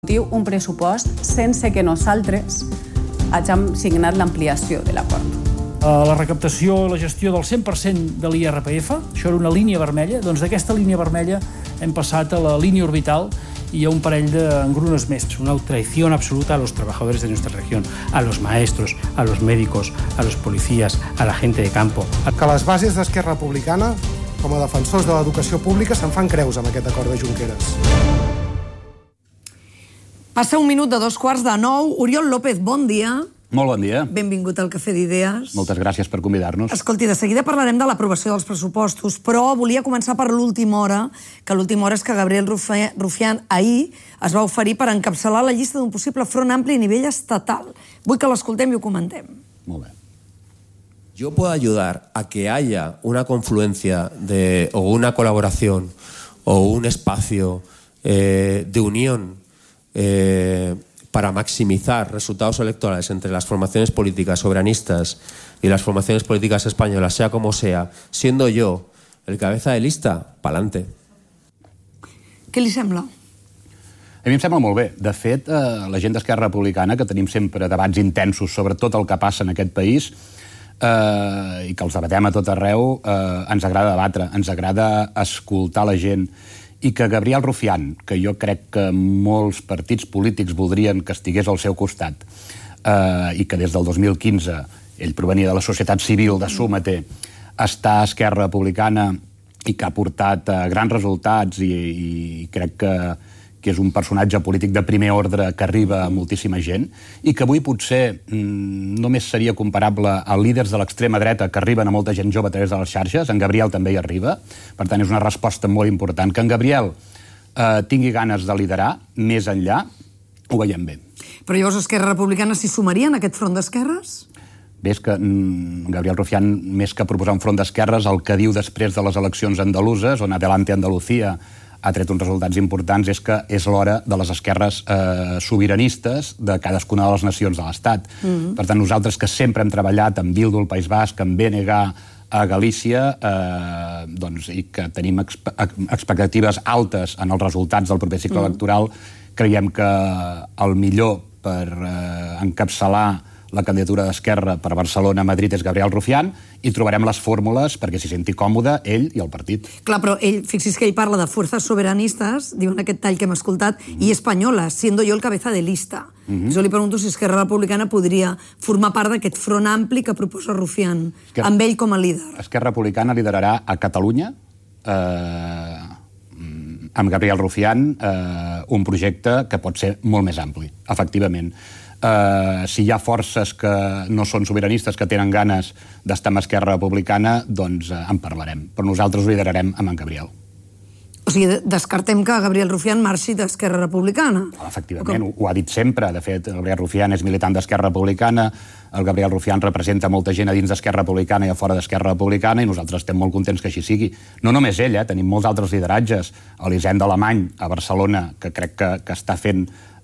executiu un pressupost sense que nosaltres hàgim signat l'ampliació de l'acord. La recaptació i la gestió del 100% de l'IRPF, això era una línia vermella, doncs d'aquesta línia vermella hem passat a la línia orbital y a un parell d'engrunes més. Es una traición absoluta a los trabajadores de nuestra región, a los maestros, a los médicos, a los policías, a la gente de campo. Que les bases d'Esquerra Republicana, com a defensors de l'educació pública, se'n fan creus amb aquest acord de Junqueras. Passa 1 minut de 8:45. Oriol López, bon dia. Molt bon dia. Benvingut al Cafè d'Idees. Moltes gràcies per convidar-nos. Escolti, de seguida parlarem de l'aprovació dels pressupostos, però volia començar per l'última hora, que l'última hora és que Gabriel Rufián ahir es va oferir per encapçalar la llista d'un possible front ampli a nivell estatal. Vull que l'escoltem i ho comentem. Molt bé. Yo puedo ayudar a que haya una confluencia o una colaboración o un espacio de unión para maximizar resultados electorales entre las formaciones políticas soberanistas y las formaciones políticas españolas, sea como sea, siendo yo el cabeza de lista, pa'lante. Què li sembla? A mi em sembla molt bé. De fet, la gent d'Esquerra Republicana, que tenim sempre debats intensos sobre tot el que passa en aquest país i que els debatem a tot arreu, ens agrada debatre, ens agrada escoltar la gent, i que Gabriel Rufián, que jo crec que molts partits polítics voldrien que estigués al seu costat, i que des del 2015 ell provenia de la societat civil de Súmate, està a Esquerra Republicana i que ha portat grans resultats i crec que és un personatge polític de primer ordre que arriba a moltíssima gent i que avui potser només seria comparable a líders de l'extrema dreta que arriben a molta gent jove a través de les xarxes. En Gabriel també hi arriba. Per tant, és una resposta molt important. Que en Gabriel tingui ganes de liderar més enllà, ho veiem bé. Però llavors Esquerra Republicana s'hi sumaria en aquest front d'esquerres? Bé, és que Gabriel Rufián, més que proposar un front d'esquerres, el que diu després de les eleccions andaluses, on Adelante Andalucía ha tret uns resultats importants, és que és l'hora de les esquerres sobiranistes de cadascuna de les nacions de l'Estat. Per tant, nosaltres que sempre hem treballat amb Bildu al País Basc, amb BNG a Galícia, i que tenim expectatives altes en els resultats del proper cicle electoral, creiem que el millor per encapçalar la candidatura d'Esquerra per Barcelona-Madrid és Gabriel Rufián i trobarem les fórmules perquè s'hi senti còmode ell i el partit. Clar, però ell, fixi's que ell parla de fuerzas soberanistas, diu en aquest tall que hem escoltat, i espanyoles, siendo yo el cabeza de lista. Jo li pregunto si Esquerra Republicana podria formar part d'aquest front ampli que proposa Rufián, amb ell com a líder. Esquerra Republicana liderarà a Catalunya amb Gabriel Rufián un projecte que pot ser molt més ampli, efectivament. Si hi ha forces que no són sobiranistes, que tenen ganes d'estar amb Esquerra Republicana, doncs en parlarem. Però nosaltres ho liderarem amb en Gabriel. O sigui, descartem que Gabriel Rufián marxi d'Esquerra Republicana. Efectivament, ho ha dit sempre. De fet, el Gabriel Rufián és militant d'Esquerra Republicana, el Gabriel Rufián representa molta gent a dins d'Esquerra Republicana i a fora d'Esquerra Republicana, i nosaltres estem molt contents que així sigui. No només ell, tenim molts altres lideratges. L'Hisenda Alemany, a Barcelona, que crec que està fent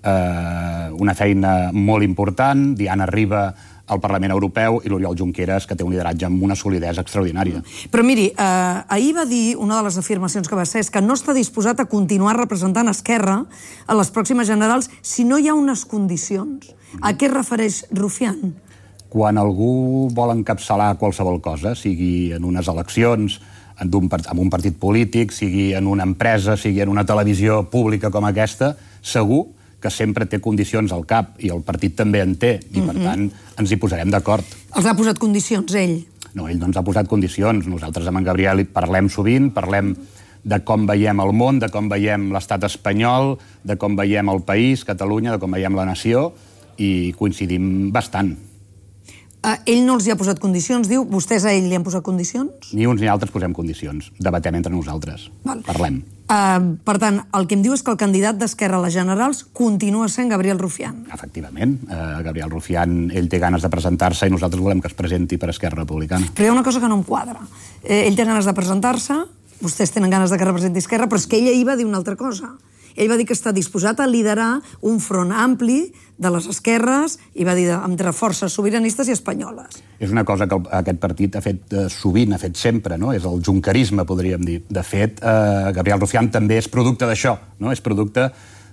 una feina molt important, Diana Riba al Parlament Europeu i l'Oriol Junqueras, que té un lideratge amb una solidesa extraordinària. Però miri, ahir va dir, una de les afirmacions que va ser, és que no està disposat a continuar representant Esquerra a les pròximes generals si no hi ha unes condicions. A què es refereix Rufián? Quan algú vol encapçalar qualsevol cosa, sigui en unes eleccions, amb un partit polític, sigui en una empresa, sigui en una televisió pública com aquesta, segur que sempre té condicions al cap, i el partit també en té, i per tant ens hi posarem d'acord. Els ha posat condicions, ell? No, ell no ens ha posat condicions. Nosaltres amb en Gabriel parlem sovint, parlem de com veiem el món, de com veiem l'estat espanyol, de com veiem el país, Catalunya, de com veiem la nació, i coincidim bastant. Ell no els hi ha posat condicions, diu? Vostès a ell li han posat condicions? Ni uns ni altres posem condicions. Debatem entre nosaltres. Parlem. Per tant, el que em diu és que el candidat d'Esquerra a les generals continua sent Gabriel Rufián. Efectivament. Gabriel Rufián, ell té ganes de presentar-se i nosaltres volem que es presenti per Esquerra Republicana. Però hi ha una cosa que no em quadra. Ell té ganes de presentar-se, vostès tenen ganes de que representi Esquerra, però és que ell ahir va dir una altra cosa. Ell va dir que està disposat a liderar un front ampli de les esquerres i va dir entre forces sobiranistes i espanyoles. És una cosa que aquest partit ha fet sovint, ha fet sempre, no? És el junquerisme, podríem dir. De fet, Gabriel Rufián també és producte d'això, no? És producte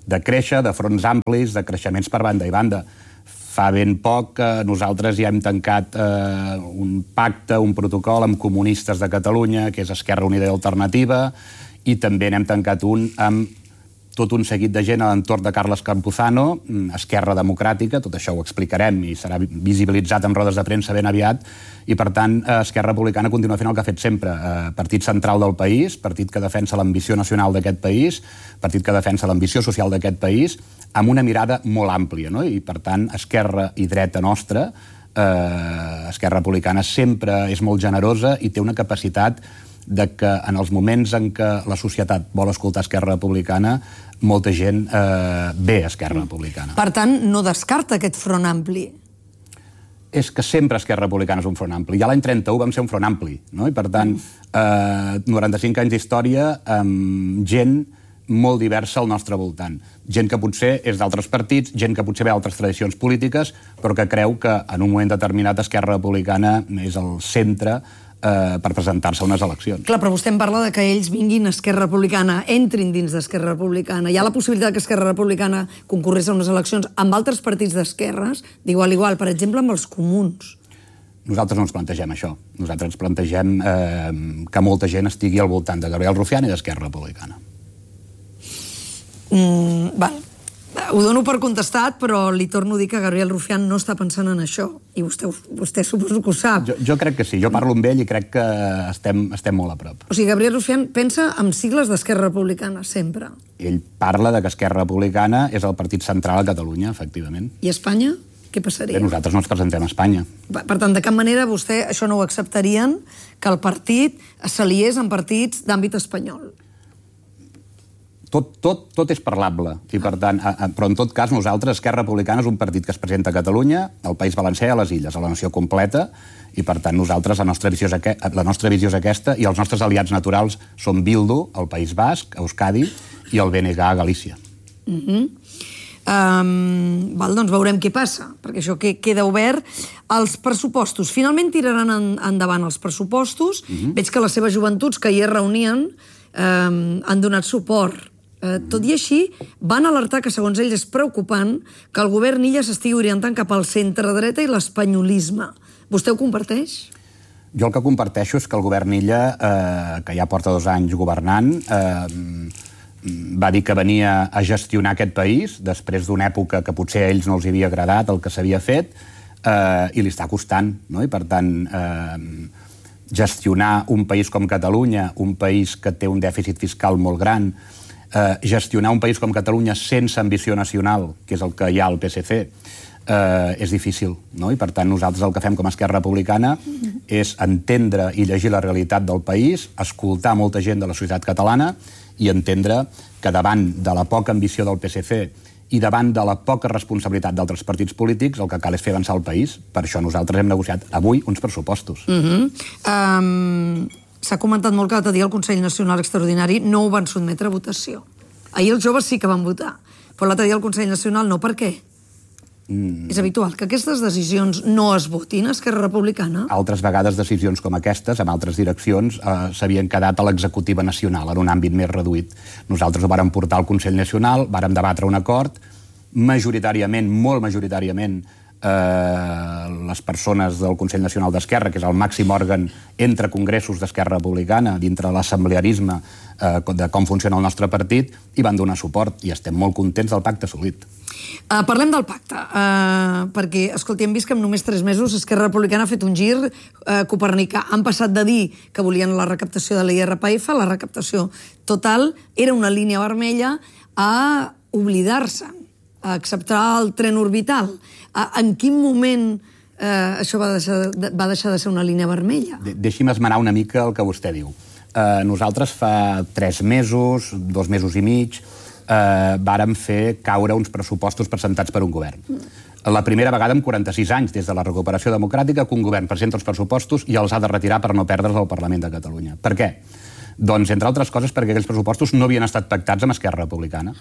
de créixer, de fronts amplis, de creixements per banda i banda. Fa ben poc que nosaltres ja hem tancat un pacte, un protocol amb comunistes de Catalunya, que és Esquerra Unida i Alternativa, i també n'hem tancat un amb tot un seguit de gent a l'entorn de Carles Campuzano, Esquerra Democràtica, tot això ho explicarem i serà visibilitzat en rodes de premsa ben aviat, i per tant Esquerra Republicana continua fent el que ha fet sempre, partit central del país, partit que defensa l'ambició nacional d'aquest país, partit que defensa l'ambició social d'aquest país, amb una mirada molt àmplia, no? I per tant Esquerra i dreta nostra, Esquerra Republicana sempre és molt generosa i té una capacitat de que en els moments en què la societat vol escoltar Esquerra Republicana, molta gent ve a Esquerra Republicana. Per tant, no descarta aquest front ampli. És que sempre Esquerra Republicana és un front ampli. Ja l'any 31 vam ser un front ampli, no? I per tant, 95 anys d'història amb gent molt diversa al nostre voltant. Gent que potser és d'altres partits, gent que potser ve d'altres tradicions polítiques, però que creu que en un moment determinat Esquerra Republicana és el centre per presentar-se a unes eleccions. Clar, però vostè em parla de que ells vinguin a Esquerra Republicana, entrin dins d'Esquerra Republicana. Hi ha la possibilitat que Esquerra Republicana concorrés a unes eleccions amb altres partits d'esquerres, d'igual a igual, per exemple, amb els comuns. Nosaltres no ens plantegem això. Nosaltres ens plantegem que molta gent estigui al voltant de Gabriel Rufián i d'Esquerra Republicana. Val. Ho dono per contestat, però li torno a dir que Gabriel Rufián no està pensant en això. I vostè suposo que ho sap. Jo crec que sí. Jo parlo amb ell i crec que estem molt a prop. O sigui, Gabriel Rufián pensa en sigles d'Esquerra Republicana, sempre. Ell parla de que Esquerra Republicana és el partit central a Catalunya, efectivament. I a Espanya? Què passaria? Nosaltres no ens presentem a Espanya. Per tant, de cap manera vostè això no ho acceptarien, que el partit s'aliés amb partits d'àmbit espanyol. Tot és parlable, i per tant, però en tot cas nosaltres, Esquerra Republicana és un partit que es presenta a Catalunya, al País Valencià i a les Illes, a la nació completa, i per tant nosaltres, la nostra visió és aquesta, i els nostres aliats naturals són Bildu, al País Basc, Euskadi, i el BNG a Galícia. Doncs veurem què passa, perquè això queda obert. Els pressupostos, finalment tiraran endavant els pressupostos. Veig que les seves joventuts que hi es reunien han donat suport. Tot i així, van alertar que, segons ells, és preocupant que el govern Illa s'estigui orientant cap al centre-dreta i l'espanyolisme. Vostè ho comparteix? Jo el que comparteixo és que el govern Illa, que ja porta 2 anys governant, va dir que venia a gestionar aquest país, després d'una època que potser a ells no els havia agradat el que s'havia fet, i li està costant, no? I per tant, gestionar un país com Catalunya, un país que té un dèficit fiscal molt gran, gestionar un país com Catalunya sense ambició nacional, que és el que hi ha al PSC, és difícil, no? I per tant nosaltres el que fem com a Esquerra Republicana és entendre i llegir la realitat del país, escoltar molta gent de la societat catalana i entendre que davant de la poca ambició del PSC i davant de la poca responsabilitat d'altres partits polítics, el que cal és fer avançar el país. Per això nosaltres hem negociat avui uns pressupostos. S'ha comentat molt que l'altre dia el Consell Nacional Extraordinari no ho van sotmetre a votació. Ahir els joves sí que van votar, però l'altre dia el Consell Nacional no. Per què? És habitual que aquestes decisions no es votin a Esquerra Republicana? Altres vegades decisions com aquestes, amb altres direccions, s'havien quedat a l'executiva nacional, en un àmbit més reduït. Nosaltres ho vàrem portar al Consell Nacional, vàrem debatre un acord, majoritàriament, molt majoritàriament, les persones del Consell Nacional d'Esquerra, que és el màxim òrgan entre congressos d'Esquerra Republicana, dintre l'assemblearisme de com funciona el nostre partit, i van donar suport, i estem molt contents del pacte assolit. Parlem del pacte, perquè, escolti, hem vist que en només 3 mesos Esquerra Republicana ha fet un gir copernicà. Han passat de dir que volien la recaptació de l'IRPF, la recaptació total, era una línia vermella, a oblidar-se, a acceptar el tren orbital. En quin moment això va deixar de ser una línia vermella? Deixi'm esmenar una mica el que vostè diu. Nosaltres fa 3 mesos, 2 mesos i mig, vàrem fer caure uns pressupostos presentats per un govern. La primera vegada en 46 anys, des de la recuperació democràtica, que un govern presenta els pressupostos i els ha de retirar per no perdre's al Parlament de Catalunya. Per què? Doncs, entre altres coses, perquè aquells pressupostos no havien estat pactats amb Esquerra Republicana.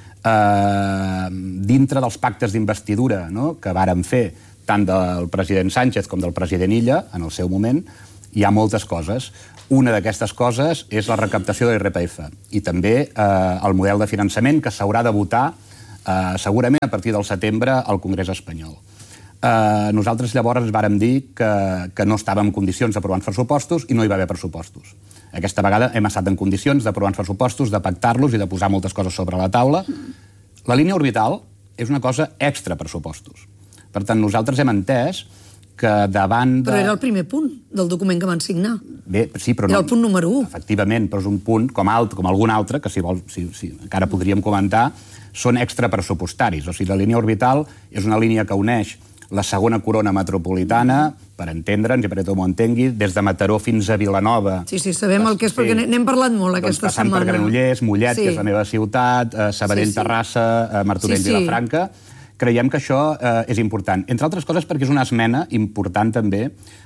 Dintre dels pactes d'investidura que vàrem fer tant del president Sánchez com del president Illa, en el seu moment, hi ha moltes coses. Una d'aquestes coses és la recaptació de l'IRPF i també el model de finançament que s'haurà de votar segurament a partir del setembre al Congrés espanyol. Nosaltres llavors ens vàrem dir que no estàvem en condicions d'aprovar uns pressupostos i no hi va haver pressupostos. Aquesta vegada hem estat en condicions d'aprovar uns pressupostos, de pactar-los i de posar moltes coses sobre la taula. La línia orbital és una cosa extra pressupostos. Per tant, nosaltres hem entès que davant de... Però era el primer punt del document que van signar. Bé, sí, però no... Era el punt número 1. Efectivament, però és un punt, com algun altre, que si encara podríem comentar, són extrapressupostaris. O sigui, la línia orbital és una línia que uneix la segona corona metropolitana, per entendre'ns i perquè tothom ho entengui, des de Mataró fins a Vilanova. Sí, sabem el que és, perquè n'hem parlat molt aquesta setmana. Passant per Granollers, Mollet, que és la meva ciutat, Sabadell, Terrassa, Martorell, Vilafranca. Creiem que això és important. Entre altres coses perquè és una esmena important també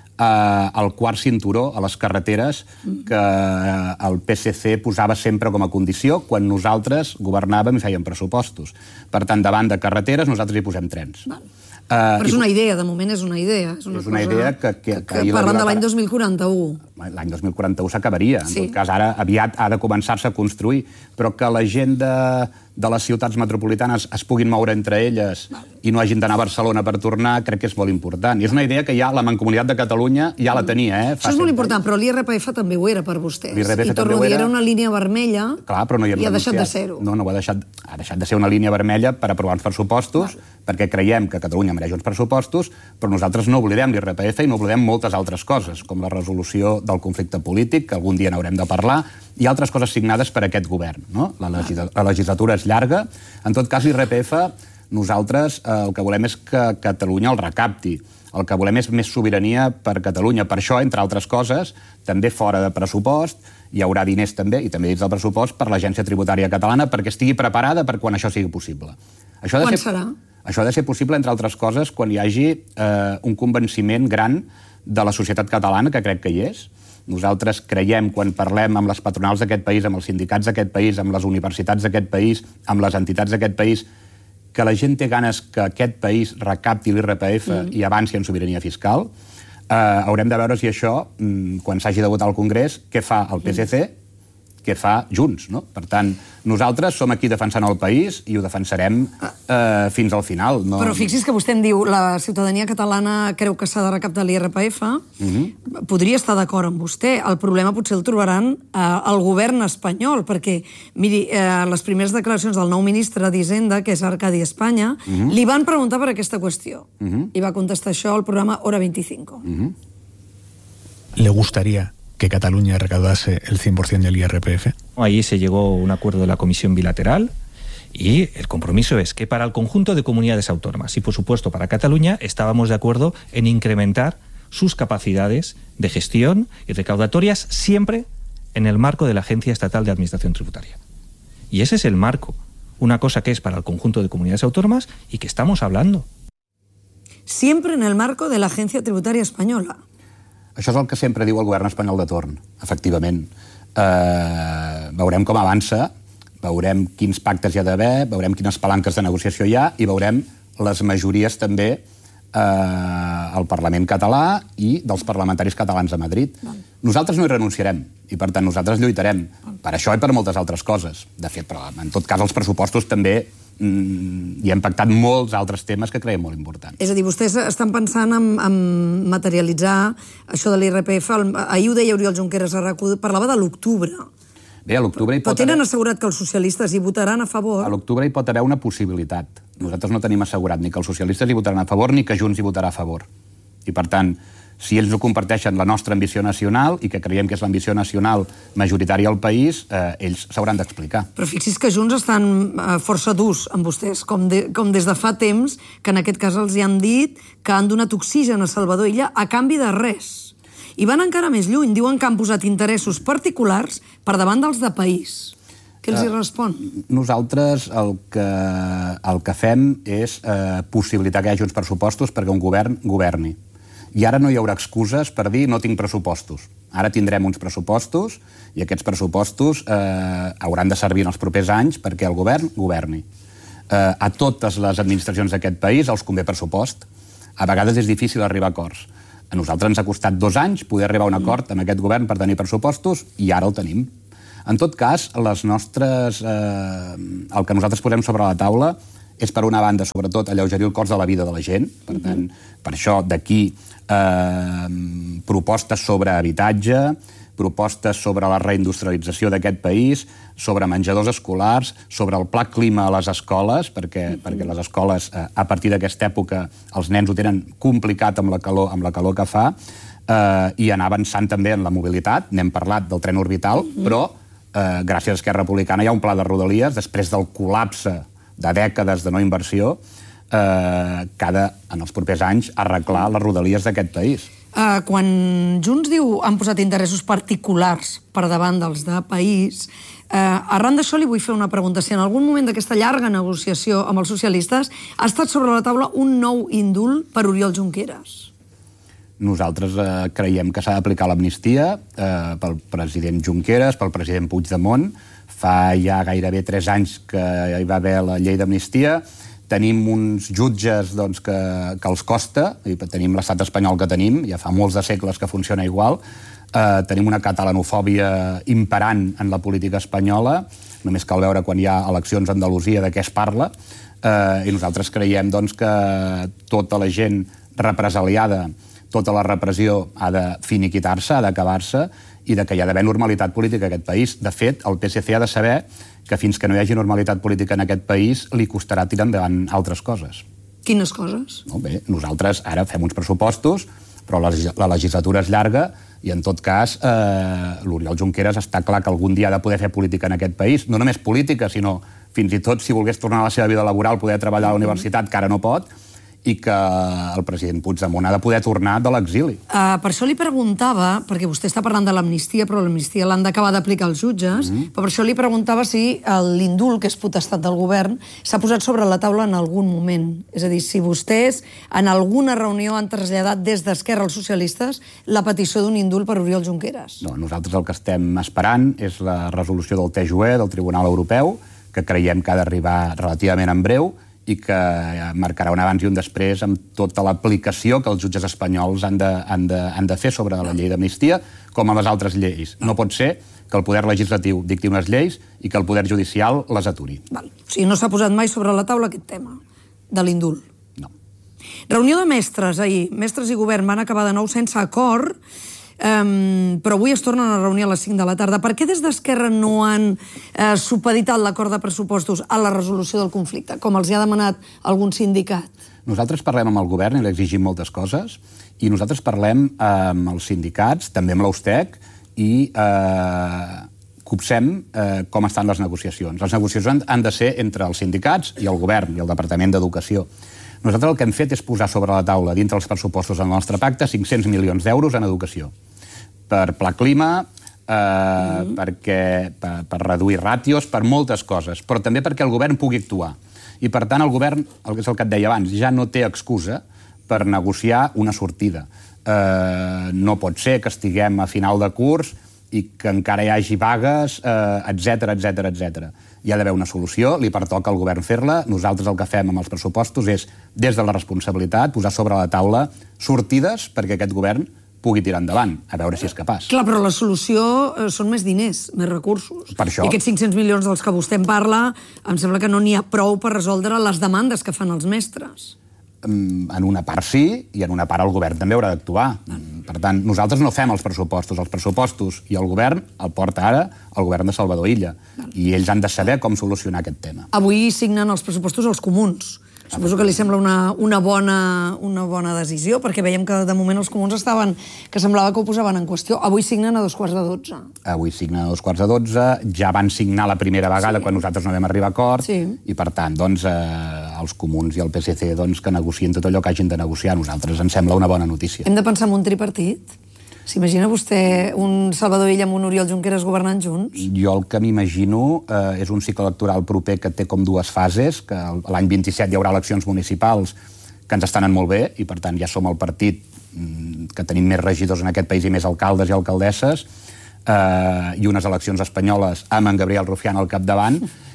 al quart cinturó, a les carreteres, que el PSC posava sempre com a condició quan nosaltres governàvem i fèiem pressupostos. Per tant, davant de carreteres, nosaltres hi posem trens. Però és una idea, de moment és una idea. És una idea que parlant de l'any 2041. L'any 2041 s'acabaria. En tot cas, ara aviat ha de començar-se a construir. Però que la gent de les ciutats metropolitanes es puguin moure entre elles i no hagin d'anar a Barcelona per tornar, crec que és molt important. I és una idea que ja la Mancomunitat de Catalunya ja la tenia. Això és molt important, però l'IRPF també ho era per vostès. I torno a dir, era una línia vermella i ha deixat de ser-ho. No, ha deixat de ser una línia vermella per aprovar uns pressupostos, perquè creiem que Catalunya mereix uns pressupostos, però nosaltres no oblidem l'IRPF i no oblidem moltes altres coses, com la resolució del conflicte polític, que algun dia n'haurem de parlar, i altres coses signades per aquest govern. La legislatura és llarga. En tot cas, l'IRPF, nosaltres el que volem és que Catalunya el recapti. El que volem és més sobirania per Catalunya. Per això, entre altres coses, també fora de pressupost, hi haurà diners també, i també dins del pressupost, per l'Agència Tributària Catalana perquè estigui preparada per quan això sigui possible. Quan serà? Això ha de ser possible, entre altres coses, quan hi hagi un convenciment gran de la societat catalana, que crec que hi és. Nosaltres creiem, quan parlem amb les patronals d'aquest país, amb els sindicats d'aquest país, amb les universitats d'aquest país, amb les entitats d'aquest país, que la gent té ganes que aquest país recapti l'IRPF i avanci en sobirania fiscal. Haurem de veure si això, quan s'hagi de votar al Congrés, què fa el PSC, què fa Junts. Per tant, nosaltres som aquí defensant el país i ho defensarem fins al final. Però fixi's que vostè em diu la ciutadania catalana creu que s'ha de recaptar l'IRPF. Podria estar d'acord amb vostè. El problema potser el trobaran al govern espanyol, perquè, miri, les primeres declaracions del nou ministre d'Hisenda, que és Arcadi Espanya, li van preguntar per aquesta qüestió. I va contestar això al programa Hora 25. ¿Le gustaría que Cataluña recaudase el 100% del IRPF? Ahí se llegó a un acuerdo de la Comisión Bilateral y el compromiso es que para el conjunto de comunidades autónomas y, por supuesto, para Cataluña, estábamos de acuerdo en incrementar sus capacidades de gestión y recaudatorias siempre en el marco de la Agencia Estatal de Administración Tributaria. Y ese es el marco, una cosa que es para el conjunto de comunidades autónomas y que estamos hablando. Siempre en el marco de la Agencia Tributaria Española. Això és el que sempre diu el govern espanyol de torn, efectivament. Veurem com avança, veurem quins pactes hi ha d'haver, veurem quines palanques de negociació hi ha i veurem les majories també al Parlament català i dels parlamentaris catalans a Madrid. Nosaltres no hi renunciarem i, per tant, nosaltres lluitarem per això i per moltes altres coses. De fet, però en tot cas, els pressupostos també hi hem pactat molts altres temes que creiem molt importants. És a dir, vostès estan pensant en materialitzar això de l'IRPF. Ahir ho deia Oriol Junqueras a RAC1, parlava de l'octubre. Bé, a l'octubre hi pot haver... Però tenen assegurat que els socialistes hi votaran a favor? A l'octubre hi pot haver una possibilitat. Nosaltres no tenim assegurat ni que els socialistes hi votaran a favor ni que Junts hi votarà a favor. I, per tant, si ells no comparteixen la nostra ambició nacional i que creiem que és l'ambició nacional majoritària al país, ells s'hauran d'explicar. Però fixi's que Junts estan força durs amb vostès, com des de fa temps, que en aquest cas els hi han dit que han donat oxigen a Salvador Illa a canvi de res. I van encara més lluny, diuen que han posat interessos particulars per davant dels de país. Què els hi respon? Nosaltres el que fem és possibilitar que hi hagi uns pressupostos perquè un govern governi. I ara no hi haurà excuses per dir no tinc pressupostos. Ara tindrem uns pressupostos i aquests pressupostos hauran de servir en els propers anys perquè el govern governi. A totes les administracions d'aquest país els convé pressupost. A vegades és difícil arribar a acords. A nosaltres ens ha costat 2 anys poder arribar a un acord amb aquest govern per tenir pressupostos i ara el tenim. En tot cas, el que nosaltres posem sobre la taula és, per una banda, sobretot, alleugerir el cost de la vida de la gent. Per tant, per això, d'aquí, propostes sobre habitatge, propostes sobre la reindustrialització d'aquest país, sobre menjadors escolars, sobre el pla clima a les escoles, perquè les escoles, a partir d'aquesta època, els nens ho tenen complicat amb la calor que fa, i anar avançant també en la mobilitat. N'hem parlat del tren orbital, però gràcies a Esquerra Republicana hi ha un pla de Rodalies, després del col·lapse de dècades de no inversió, que ha de, en els propers anys, arreglar les Rodalies d'aquest país. Quan Junts diu han posat interessos particulars per davant dels de país, arran d'això li vull fer una pregunta. Si en algun moment d'aquesta llarga negociació amb els socialistes ha estat sobre la taula un nou indult per Oriol Junqueras? Nosaltres creiem que s'ha d'aplicar l'amnistia pel president Junqueras, pel president Puigdemont. Fa ja gairebé 3 anys que hi va haver la llei d'amnistia. Tenim uns jutges que els costa, i tenim l'estat espanyol que tenim, ja fa molts de segles que funciona igual. Tenim una catalanofòbia imperant en la política espanyola, només cal veure quan hi ha eleccions a Andalusia de què es parla, i nosaltres creiem que tota la gent represaliada, tota la repressió ha de finiquitar-se, ha d'acabar-se, i que hi ha d'haver normalitat política en aquest país. De fet, el PSC ha de saber que fins que no hi hagi normalitat política en aquest país li costarà tirar endavant altres coses. Quines coses? Bé, nosaltres ara fem uns pressupostos, però la legislatura és llarga i, en tot cas, l'Oriol Junqueras està clar que algun dia ha de poder fer política en aquest país. No només política, sinó fins i tot, si volgués tornar a la seva vida laboral, poder treballar a la universitat, que ara no pot, i que el president Puigdemont ha de poder tornar de l'exili. Per això li preguntava, perquè vostè està parlant de l'amnistia, però l'amnistia l'han d'acabar d'aplicar els jutges, però per això li preguntava si l'indult, que és potestat del govern, s'ha posat sobre la taula en algun moment. És a dir, si vostès en alguna reunió han traslladat des d'Esquerra als socialistes la petició d'un indult per Oriol Junqueras. No, nosaltres el que estem esperant és la resolució del TJUE, del Tribunal Europeu, que creiem que ha d'arribar relativament en breu, i que marcarà un abans i un després amb tota l'aplicació que els jutges espanyols han de fer sobre la llei d'amnistia, com a les altres lleis. No pot ser que el poder legislatiu dicti unes lleis i que el poder judicial les aturi. O sigui, no s'ha posat mai sobre la taula aquest tema de l'indult? No. Reunió de mestres ahir. Mestres i govern van acabar de nou sense acord, però avui es tornen a reunir a les 5 de la tarda. Per què des d'Esquerra no han supeditat l'acord de pressupostos a la resolució del conflicte, com els hi ha demanat algun sindicat? Nosaltres parlem amb el govern i li exigim moltes coses, i nosaltres parlem amb els sindicats, també amb l'Austec, i copsem com estan les negociacions. Les negociacions han de ser entre els sindicats i el govern i el Departament d'Educació. Nosaltres el que hem fet és posar sobre la taula, dintre els pressupostos del nostre pacte, 500 milions d'euros en educació. Per pla clima, per reduir ràtios, per moltes coses, però també perquè el govern pugui actuar. I, per tant, el govern, és el que et deia abans, ja no té excusa per negociar una sortida. No pot ser que estiguem a final de curs i que encara hi hagi vagues, etc. Hi ha d'haver una solució, li pertoca al govern fer-la. Nosaltres el que fem amb els pressupostos és, des de la responsabilitat, posar sobre la taula sortides perquè aquest govern pugui tirar endavant, a veure si és capaç. Clar, però la solució són més diners, més recursos. Per això. I aquests 500 milions dels que vostè en parla, em sembla que no n'hi ha prou per resoldre les demandes que fan els mestres. En una part sí, i en una part el govern també haurà d'actuar. Per tant, nosaltres no fem els pressupostos i el govern el porta ara el govern de Salvador Illa, i ells han de saber com solucionar aquest tema. Avui signen els pressupostos els comuns. Suposo que li sembla una bona decisió, perquè veiem que de moment els comuns que semblava que ho posaven en qüestió. Avui signen a 11:45. Avui signen a 11:45, ja van signar la primera vegada quan nosaltres no vam arribar a acord, i per tant, els comuns i el PSC que negocien tot allò que hagin de negociar. A nosaltres ens sembla una bona notícia. Hem de pensar en un tripartit? S'imagina vostè un Salvador Illa amb un Oriol Junqueras governant junts? Jo el que m'imagino és un cicle electoral proper que té com 2 fases, que l'any 27 hi haurà eleccions municipals que ens estan molt bé, i per tant ja som el partit que tenim més regidors en aquest país i més alcaldes i alcaldesses, i unes eleccions espanyoles amb en Gabriel Rufián al capdavant,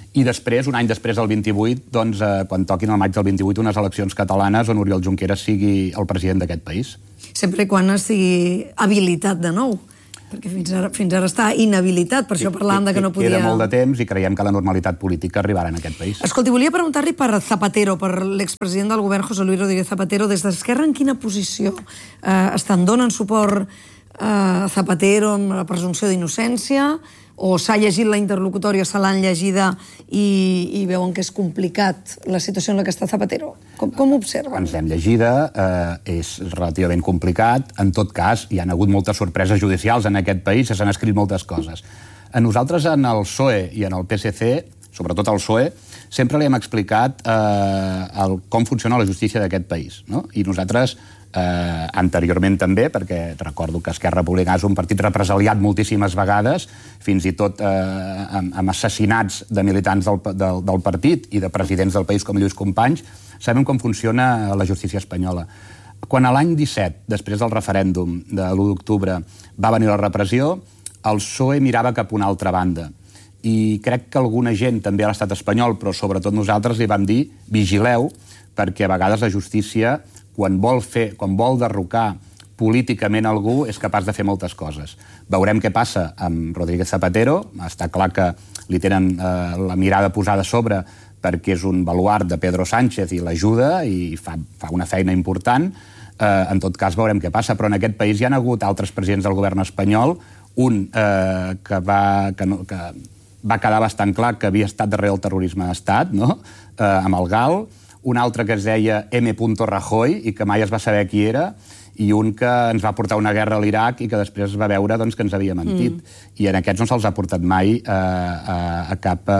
I després, un any després del 28, doncs, quan toquin el maig del 28 unes eleccions catalanes on Oriol Junqueras sigui el president d'aquest país. Sempre i quan estigui habilitat de nou, perquè fins ara està inhabilitat, per això parlàvem que no podia... Queda molt de temps i creiem que la normalitat política arribarà en aquest país. Escolti, volia preguntar-li per Zapatero, per l'expresident del govern, José Luis Rodríguez Zapatero. Des d'Esquerra, en quina posició estan? Donen suport a Zapatero amb la presumpció d'innocència? O s'ha llegit la interlocutòria, se l'han llegida i veuen que és complicat la situació en la que està Zapatero? Com ho observen? Ens l'hem llegida, és relativament complicat. En tot cas, hi ha hagut moltes sorpreses judicials en aquest país, s'han escrit moltes coses. A nosaltres, en el PSOE i en el PSC, sobretot al PSOE, sempre li hem explicat com funciona la justícia d'aquest país. I nosaltres, anteriorment també, perquè recordo que Esquerra Republicana és un partit represaliat moltíssimes vegades, fins i tot amb assassinats de militants del partit i de presidents del país com Lluís Companys, sabem com funciona la justícia espanyola. Quan a l'any 17, després del referèndum de l'1 d'octubre, va venir la repressió, el PSOE mirava cap a una altra banda. I crec que alguna gent, també a l'estat espanyol, però sobretot nosaltres, li vam dir vigileu, perquè a vegades la justícia, quan vol derrocar políticament algú, és capaç de fer moltes coses. Veurem què passa amb Rodríguez Zapatero. Està clar que li tenen la mirada posada a sobre perquè és un baluard de Pedro Sánchez i l'ajuda i fa una feina important. En tot cas, veurem què passa. Però en aquest país hi ha hagut altres presidents del govern espanyol, un que va quedar bastant clar que havia estat darrere el terrorisme d'estat, amb el GAL, un altre que es deia M. Rajoy i que mai es va saber qui era, i un que ens va portar una guerra a l'Iraq i que després va veure que ens havia mentit. I en aquests no se'ls ha portat mai a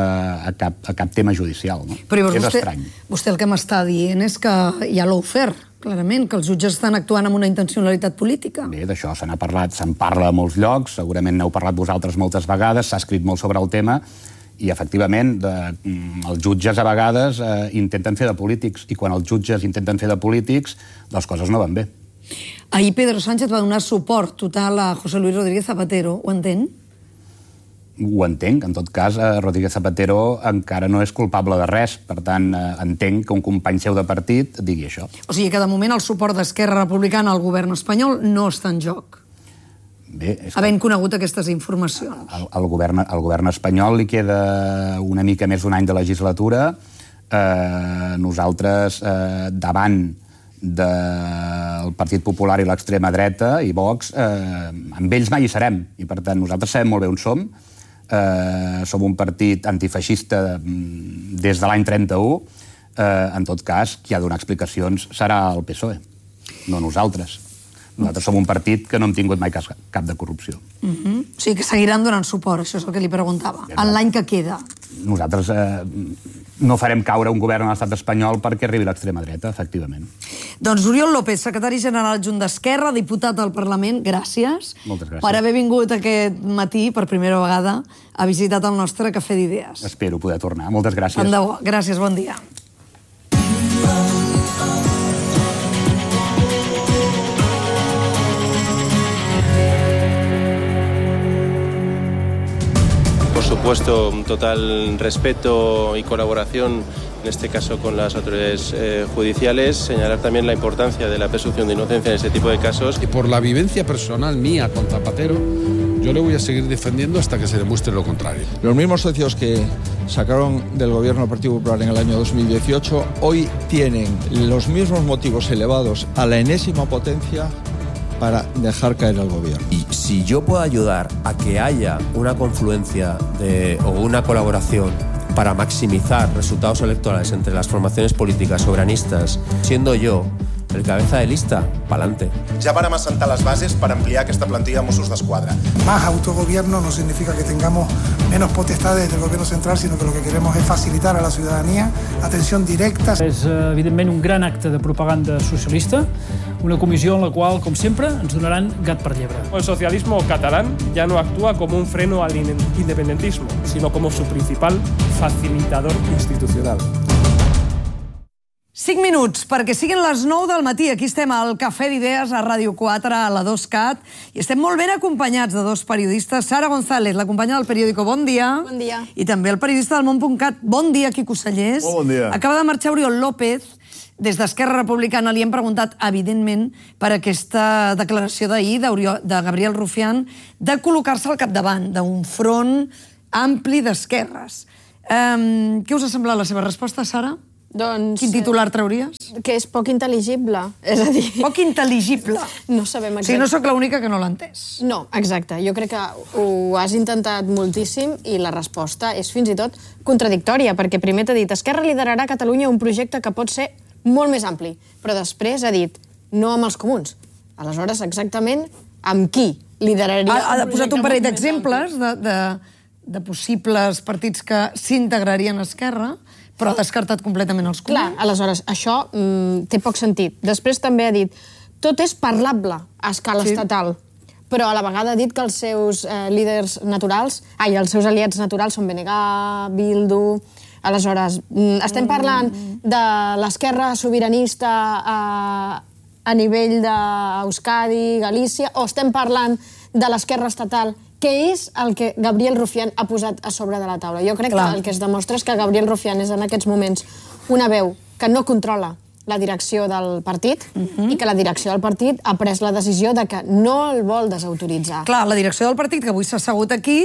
cap tema judicial. Però és estrany. Vostè el que m'està dient és que ja l'ha ofert, clarament, que els jutges estan actuant amb una intencionalitat política. Bé, d'això se n'ha parlat, se'n parla a molts llocs, segurament n'heu parlat vosaltres moltes vegades, s'ha escrit molt sobre el tema, i, efectivament, els jutges a vegades intenten fer de polítics, i quan els jutges intenten fer de polítics, les coses no van bé. Ahir Pedro Sánchez va donar suport total a José Luis Rodríguez Zapatero. Ho entén? Ho entenc. En tot cas, Rodríguez Zapatero encara no és culpable de res. Per tant, entenc que un company seu de partit digui això. O sigui que, de moment, el suport d'Esquerra Republicana al govern espanyol no està en joc. Bé, havent conegut aquestes informacions. Al govern espanyol li queda una mica més d'un any de legislatura. Nosaltres, davant del Partit Popular i l'extrema dreta i Vox, amb ells mai hi serem. I, per tant, nosaltres sabem molt bé on som. Som un partit antifeixista des de l'any 31. En tot cas, qui ha de donar explicacions serà el PSOE, no nosaltres. Nosaltres som un partit que no hem tingut mai cap de corrupció. O sigui que seguiran donant suport, això és el que li preguntava, en l'any que queda. Nosaltres no farem caure un govern a l'estat espanyol perquè arribi l'extrema dreta, efectivament. Doncs Oriol López, secretari general adjunt d'Esquerra, diputat al Parlament, gràcies. Moltes gràcies. Per haver vingut aquest matí, per primera vegada, a visitar el nostre Cafè d'Idees. Espero poder tornar. Moltes gràcies. Tant de bo. Gràcies, bon dia. Por supuesto, un total respeto y colaboración, en este caso con las autoridades judiciales. Señalar también la importancia de la presunción de inocencia en este tipo de casos. Y por la vivencia personal mía con Zapatero, yo le voy a seguir defendiendo hasta que se demuestre lo contrario. Los mismos socios que sacaron del gobierno del Partido Popular en el año 2018, hoy tienen los mismos motivos elevados a la enésima potencia para dejar caer al gobierno. Y si yo puedo ayudar a que haya una confluencia o una colaboración para maximizar resultados electorales entre las formaciones políticas soberanistas, siendo yo el cabeza de lista, pa'lante. Ja vàrem assentar les bases per ampliar aquesta plantilla de Mossos d'Esquadra. Más autogobierno no significa que tengamos menos potestades del gobierno central, sino que lo que queremos es facilitar a la ciudadanía atención directa. És, evidentment, un gran acte de propaganda socialista, una comissió en la qual, com sempre, ens donaran gat per llebre. El socialismo catalán ya no actúa como un freno al independentismo, sino como su principal facilitador institucional. 5 minuts, perquè siguin les 9 del matí. Aquí estem al Cafè d'Idees, a Ràdio 4, a la 2CAT, i estem molt ben acompanyats de dos periodistes. Sara González, la companya del periòdico, bon dia. Bon dia. I també el periodista del Món.cat. Bon dia, Quico Sallés. Bon dia. Acaba de marxar Oriol López. Des d'Esquerra Republicana li hem preguntat, evidentment, per aquesta declaració d'ahir de Gabriel Rufián de col·locar-se al capdavant d'un front ampli d'esquerres. Què us ha semblat la seva resposta, Sara? Doncs... Quin titular trauries? Que és poc intel·ligible. És a dir... Poc intel·ligible? No sabem exactament. O sigui, no sóc l'única que no l'ha entès. No, exacte. Jo crec que ho has intentat moltíssim i la resposta és fins i tot contradictòria, perquè primer t'ha dit Esquerra liderarà a Catalunya un projecte que pot ser molt més ampli, però després ha dit no amb els comuns. Aleshores, exactament, amb qui lideraria... Ha posat un parell d'exemples de possibles partits que s'integrarien a Esquerra, però ha descartat completament els comuns. Clar, aleshores, això té poc sentit. Després també ha dit tot és parlable a escala estatal, però a la vegada ha dit que els seus líders naturals, els seus aliats naturals són BNG, Bildu... Aleshores, estem parlant de l'esquerra sobiranista a nivell d'Euskadi, Galícia, o estem parlant de l'esquerra estatal, que és el que Gabriel Rufián ha posat a sobre de la taula. Jo crec que el que es demostra és que Gabriel Rufián és en aquests moments una veu que no controla la direcció del partit i que la direcció del partit ha pres la decisió de que no el vol desautoritzar. Clar, la direcció del partit, que avui s'ha assegut aquí,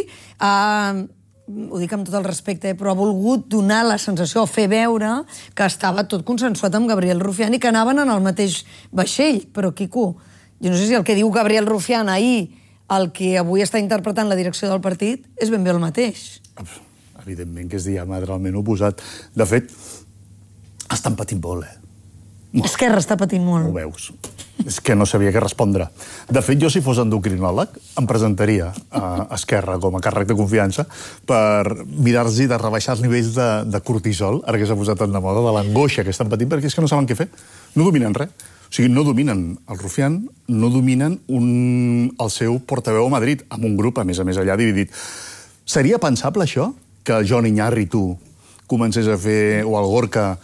ho dic amb tot el respecte, però ha volgut donar la sensació, o fer veure, que estava tot consensuat amb Gabriel Rufián i que anaven en el mateix vaixell. Però, Quico, jo no sé si el que diu Gabriel Rufián ahir, el que avui està interpretant la direcció del partit, és ben bé el mateix. Evidentment que és diametralment oposat. De fet, estan patint molt, Esquerra està patint molt. Ho veus. És que no sabia què respondre. De fet, jo, si fos endocrinòleg, em presentaria a Esquerra com a càrrec de confiança per mirar-los de rebaixar els nivells de cortisol, ara que s'ha posat tan de moda, de l'angoixa que estan patint, perquè és que no saben què fer. No dominen res. O sigui, no dominen el Rufián, no dominen el seu portaveu a Madrid, amb un grup, a més allà, dividit. Seria pensable, això? Que el Joan Iñárritu comencés a fer, o el Gorka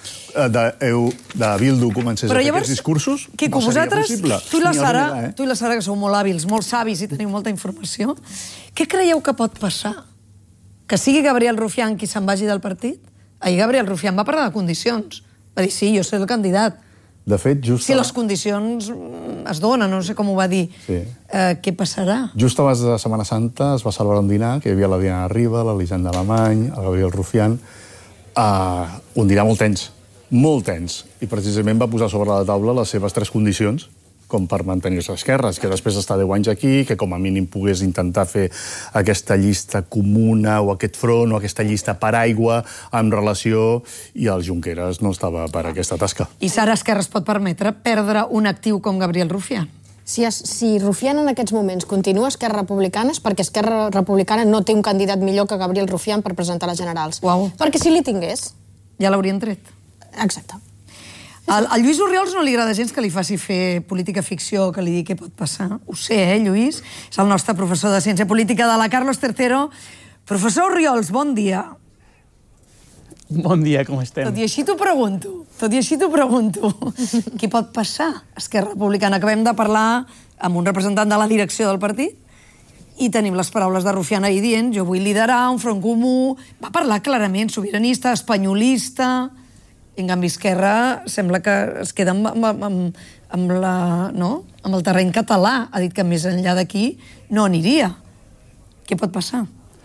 de Bildu comencés a fer aquests discursos, Quico, no seria possible. Tu i la Sara, que sou molt hàbils, molt savis i teniu molta informació, què creieu que pot passar? Que sigui Gabriel Rufián qui se'n vagi del partit? Ahir Gabriel Rufián va parlar de condicions. Va dir, sí, jo soy el candidat. De fet, si les condicions es donen, no sé com ho va dir, què passarà? Just abans de Setmana Santa es va celebrar un dinar, que hi havia la Diana Riba, l'Elisenda Alemany, el Gabriel Rufián, un dinar molt tens, i precisament va posar sobre la taula les seves 3 condicions com per mantenir-se a esquerres, que després d'estar 10 anys aquí, que com a mínim pogués intentar fer aquesta llista comuna o aquest front o aquesta llista paraigua amb relació, i el Junqueras no estava per aquesta tasca. I Sara, Esquerra es pot permetre perdre un actiu com Gabriel Rufián? Si Rufián en aquests moments continua a Esquerra Republicana és perquè Esquerra Republicana no té un candidat millor que Gabriel Rufián per presentar les generals. Perquè si li tingués... Ja l'haurien tret. Exacte. Al Lluís Orriols no li agrada gens que li faci fer política ficció, que li digui què pot passar. Ho sé, Lluís? És el nostre professor de Ciència Política de la Carlos III. Professor Orriols, bon dia. Bon dia, com estem? Tot i així t'ho pregunto. Què pot passar a Esquerra Republicana? Acabem de parlar amb un representant de la direcció del partit i tenim les paraules de Rufián ahir dient jo vull liderar un front comú. Va parlar clarament, sobiranista, espanyolista. En canvi, Esquerra sembla que es queda amb el terreny català. Ha dit que més enllà d'aquí no aniria. Què pot passar?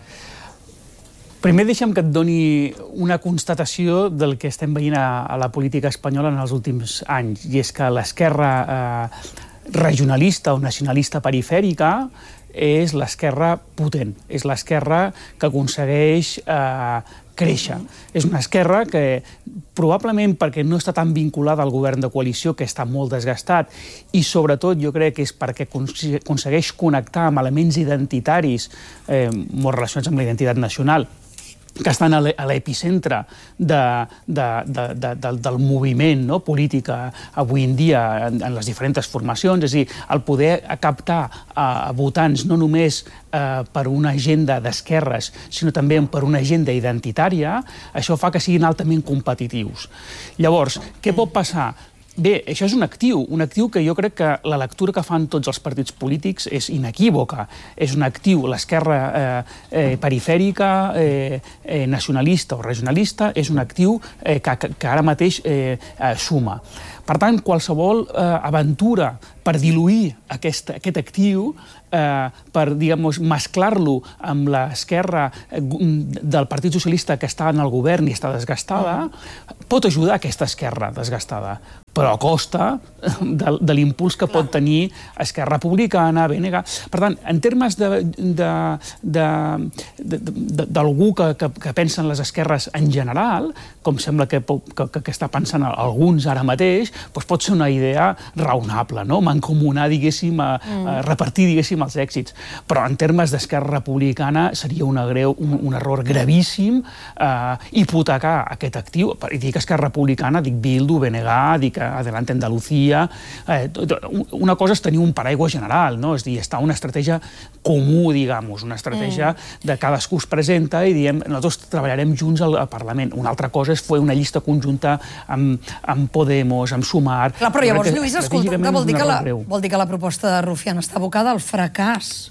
Primer deixa'm que et doni una constatació del que estem veient a la política espanyola en els últims anys, i és que l'esquerra regionalista o nacionalista perifèrica és l'esquerra potent, és l'esquerra que aconsegueix créixer. És una esquerra que, probablement perquè no està tan vinculada al govern de coalició, que està molt desgastat, i sobretot jo crec que és perquè aconsegueix connectar amb elements identitaris molt relacionats amb la identitat nacional, que estan a l'epicentre del moviment polític avui en dia en les diferents formacions, és a dir, el poder captar votants no només per una agenda d'esquerres, sinó també per una agenda identitària, això fa que siguin altament competitius. Llavors, què pot passar? Bé, això és un actiu que jo crec que la lectura que fan tots els partits polítics és inequívoca. És un actiu, l'esquerra perifèrica, nacionalista o regionalista, és un actiu que ara mateix suma. Per tant, qualsevol aventura per diluir aquest actiu, per, diguem-nos, mesclar-lo amb l'esquerra del Partit Socialista que està en el govern i està desgastada, pot ajudar aquesta esquerra desgastada, però a costa de l'impuls que pot tenir Esquerra Republicana, BNG. Per tant, en termes d'algú que pensa en les esquerres en general, com sembla que està pensant alguns ara mateix, pot ser una idea raonable, mancomunar, diguéssim, repartir, diguéssim, els èxits. Però en termes d'Esquerra Republicana seria un error gravíssim hipotecar aquest actiu. I dic Esquerra Republicana, dic Bildu, BNG, dic Adelante Andalucía. Una cosa és tenir un paraigua general, és a dir, està una estratègia comú, diguem, una estratègia de cadascú es presenta i diem, nosaltres treballarem junts al Parlament. Una altra cosa és fer una llista conjunta amb Podemos, amb Sumar... Clar, però llavors, Lluís, escolta, vol dir que la proposta de Rufián està abocada al fracàs.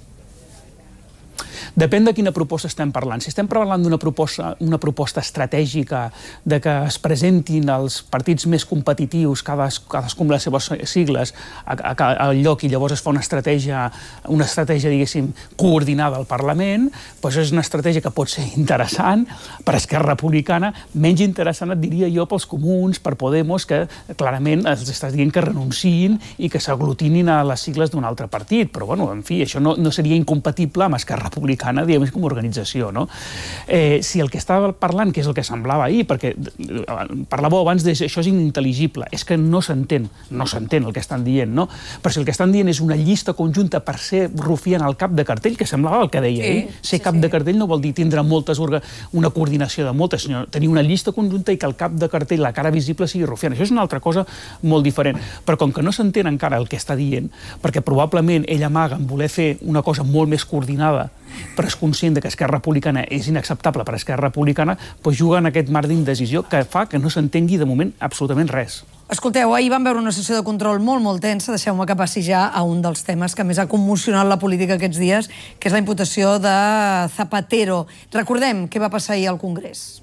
Depèn de quina proposta estem parlant. Si estem parlant d'una proposta estratègica de que es presentin els partits més competitius, cadascun amb les seves sigles, al lloc, i llavors es fa una estratègia, diguéssim, coordinada al Parlament, doncs és una estratègia que pot ser interessant per Esquerra Republicana, menys interessant, et diria jo, pels comuns, per Podemos, que clarament els estàs dient que renunciïn i que s'aglutinin a les sigles d'un altre partit. Però, bueno, en fi, això no seria incompatible amb Esquerra Republicana, diguem, com a organització, no? Si el que estava parlant, que és el que semblava ahir, perquè parlàveu abans de això és inintel·ligible, és que no s'entén el que estan dient, no? Però si el que estan dient és una llista conjunta per ser Rufián al cap de cartell, que semblava el que deia ell, ser cap de cartell no vol dir tindre una coordinació de moltes, sinó tenir una llista conjunta i que el cap de cartell, la cara visible, sigui Rufián. Això és una altra cosa molt diferent. Però com que no s'entén encara el que està dient, perquè probablement ell amaga en voler fer una cosa molt més coordinada, però és conscient que Esquerra Republicana és inacceptable per Esquerra Republicana, doncs juga en aquest marc d'indecisió que fa que no s'entengui de moment absolutament res. Escolteu, ahir vam veure una sessió de control molt tensa. Deixeu-me que passi ja a un dels temes que més ha commocionat la política aquests dies, que és la imputació de Zapatero. Recordem què va passar ahir al Congrés.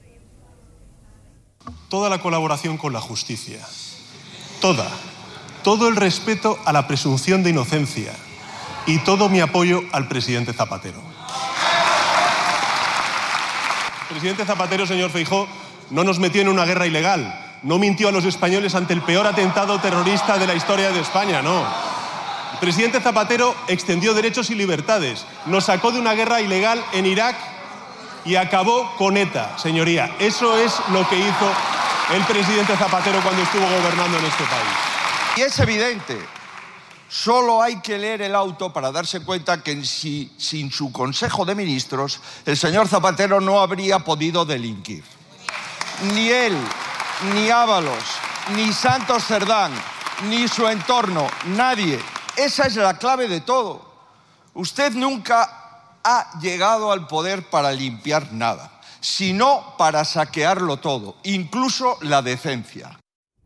Toda la colaboración con la justicia. Todo el respeto a la presunción de inocencia. Y todo mi apoyo al presidente Zapatero. El presidente Zapatero, señor Feijóo, no nos metió en una guerra ilegal, no mintió a los españoles ante el peor atentado terrorista de la historia de España, no. El presidente Zapatero extendió derechos y libertades, nos sacó de una guerra ilegal en Irak y acabó con ETA, señoría. Eso es lo que hizo el presidente Zapatero cuando estuvo gobernando en este país. Y es evidente. Solo hay que leer el auto para darse cuenta que sin su Consejo de Ministros el señor Zapatero no habría podido delinquir. Ni él, ni Ábalos, ni Santos Cerdán, ni su entorno, nadie. Esa es la clave de todo. Usted nunca ha llegado al poder para limpiar nada, sino para saquearlo todo, incluso la decencia.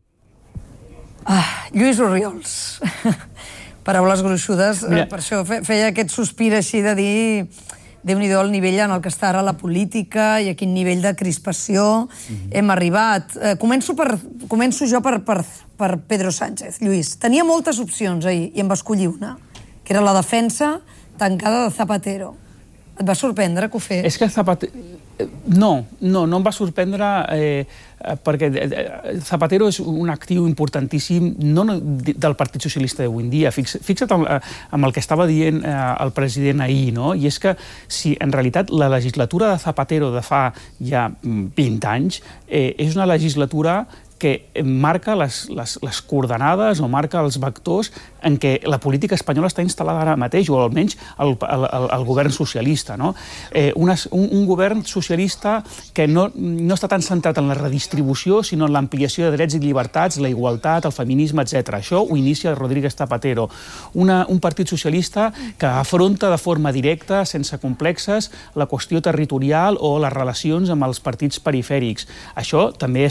Lluís Orriols. Paraules gruixudes. Per això feia aquest sospir així de dir Déu-n'hi-do el nivell en el que està ara la política i a quin nivell de crispació hem arribat. Començo jo per Pedro Sánchez. Lluís, tenia moltes opcions ahir i en va escollir una, que era la defensa tancada de Zapatero. Et va sorprendre que ho fes? És que Zapatero... No em va sorprendre perquè Zapatero és un actiu importantíssim no del Partit Socialista d'avui en dia. Fixa't amb el que estava dient el president ahir, no? I és que si en realitat la legislatura de Zapatero de fa ja 20 anys és una legislatura que marca les coordenades o marca els vectors en què la política espanyola està instal·lada ara mateix, o almenys el govern socialista, no? Un govern socialista que no està tan centrat en la redistribució, sinó en l'ampliació de drets i llibertats, la igualtat, el feminisme, etc. Això ho inicia Rodríguez Zapatero. Un partit socialista que afronta de forma directa, sense complexes, la qüestió territorial o les relacions amb els partits perifèrics. Això també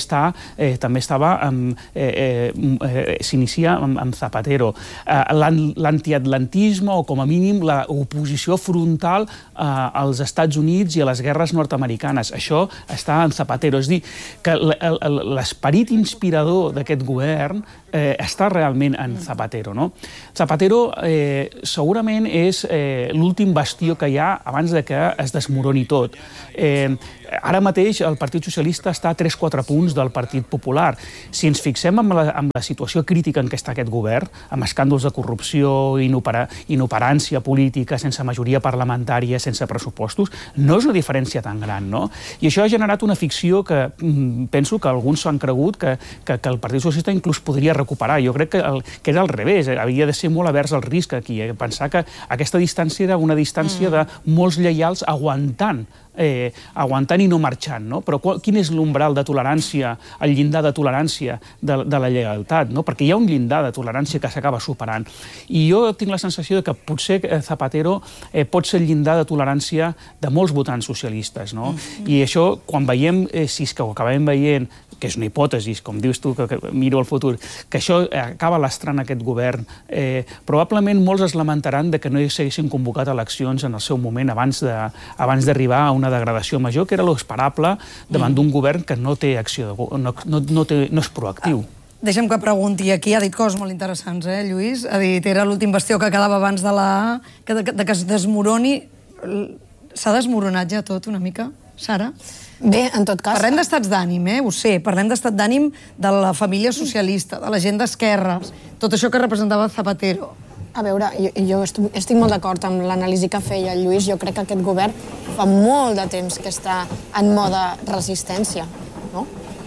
s'inicia amb Zapatero. L'antiatlantisme, o com a mínim l'oposició frontal als Estats Units i a les guerres nord-americanes. Això està en Zapatero. És a dir, que l'esperit inspirador d'aquest govern està realment en Zapatero. Zapatero segurament és l'últim bastió que hi ha abans que es desmoroni tot. Ara mateix el Partit Socialista està a 3-4 punts del Partit Popular. Si ens fixem en la situació crítica en què està aquest govern, amb escàndols de corrupció, inoperància política, sense majoria parlamentària, sense pressupostos, no és una diferència tan gran, no? I això ha generat una ficció que penso que alguns s'han cregut que el Partit Socialista inclús podria recuperar. Jo crec que era al revés, havia de ser molt avers al risc aquí, pensar que aquesta distància era una distància de molts lleials aguantant i no marxant, no? Però quin és l'umbral de tolerància, el llindar de tolerància de la lleialtat, no? Perquè hi ha un llindar de tolerància que s'acaba superant. I jo tinc la sensació que potser Zapatero pot ser el llindar de tolerància de molts votants socialistes, no? I això, quan veiem, si és que ho acabem veient, que és una hipòtesi, com dius tu, que miro el futur, que això acaba lastrant aquest govern, probablement molts es lamentaran de que no s'haguessin convocat eleccions en el seu moment abans d'arribar a una degradació major, que era l'esperable davant d'un govern que no té acció, no és proactiu. Deixa'm que pregunti, aquí ha dit coses molt interessants, Lluís? Ha dit, era l'últim bastió que quedava abans que es desmoroni. S'ha desmoronat ja tot una mica, Sara? Bé, en tot cas... Parlem d'estats d'ànim, ho sé. Parlem d'estat d'ànim de la família socialista, de la gent d'esquerres, tot això que representava Zapatero. A veure, jo estic molt d'acord amb l'anàlisi que feia el Lluís. Jo crec que aquest govern fa molt de temps que està en mode resistència, no?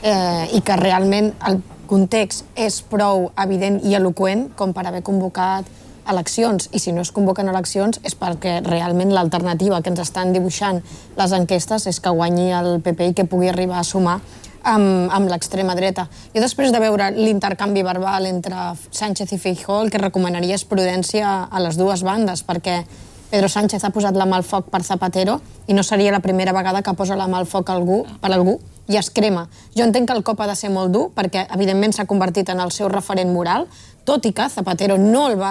I que realment el context és prou evident i eloqüent com per haver convocat eleccions. I si no es convoquen eleccions és perquè realment l'alternativa que ens estan dibuixant les enquestes és que guanyi el PP i que pugui arribar a sumar amb l'extrema dreta. Jo després de veure l'intercanvi verbal entre Sánchez i Feijóo, el que recomanaria és prudència a les dues bandes, perquè Pedro Sánchez ha posat la mà al foc per Zapatero i no seria la primera vegada que posa la mà al foc per algú i es crema. Jo entenc que el cop ha de ser molt dur perquè evidentment s'ha convertit en el seu referent moral, tot i que Zapatero no li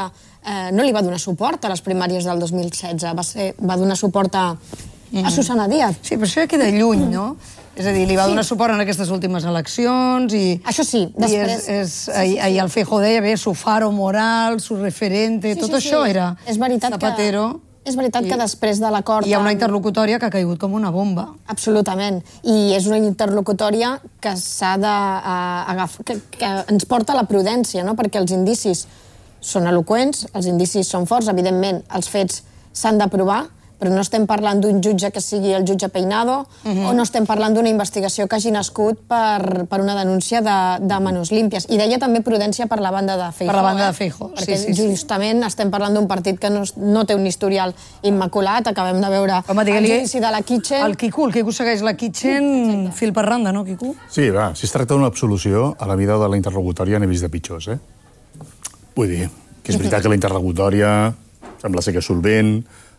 va donar suport a les primàries del 2016, va donar suport a Susana Díaz. Sí, però això ja queda lluny, no? És a dir, li va donar suport en aquestes últimes eleccions i... Això sí, després... I el Feijóo deia, bé, su faro moral, su referente, tot això era Zapatero. És veritat que després de l'acord... Hi ha una interlocutòria que ha caigut com una bomba. Absolutament. I és una interlocutòria que s'ha d'agafar... que ens porta a la prudència, no? Perquè els indicis són eloqüents, els indicis són forts, evidentment, els fets s'han de provar, però no estem parlant d'un jutge que sigui el jutge Peinado o no estem parlant d'una investigació que hagi nascut per una denúncia de manos límpies. I deia també prudència per la banda de Feijóo. Per la banda de Feijóo, sí. Perquè justament estem parlant d'un partit que no té un historial immaculat. Acabem de veure el judici de la Kitchen. El Quico segueix la Kitchen fil per randa, no, Quico? Sí, va, si es tracta d'una absolució, a la vida de la interlocutòria n'he vist de pitjors, Vull dir, que és veritat que la interlocutòria sembla ser que és solvent,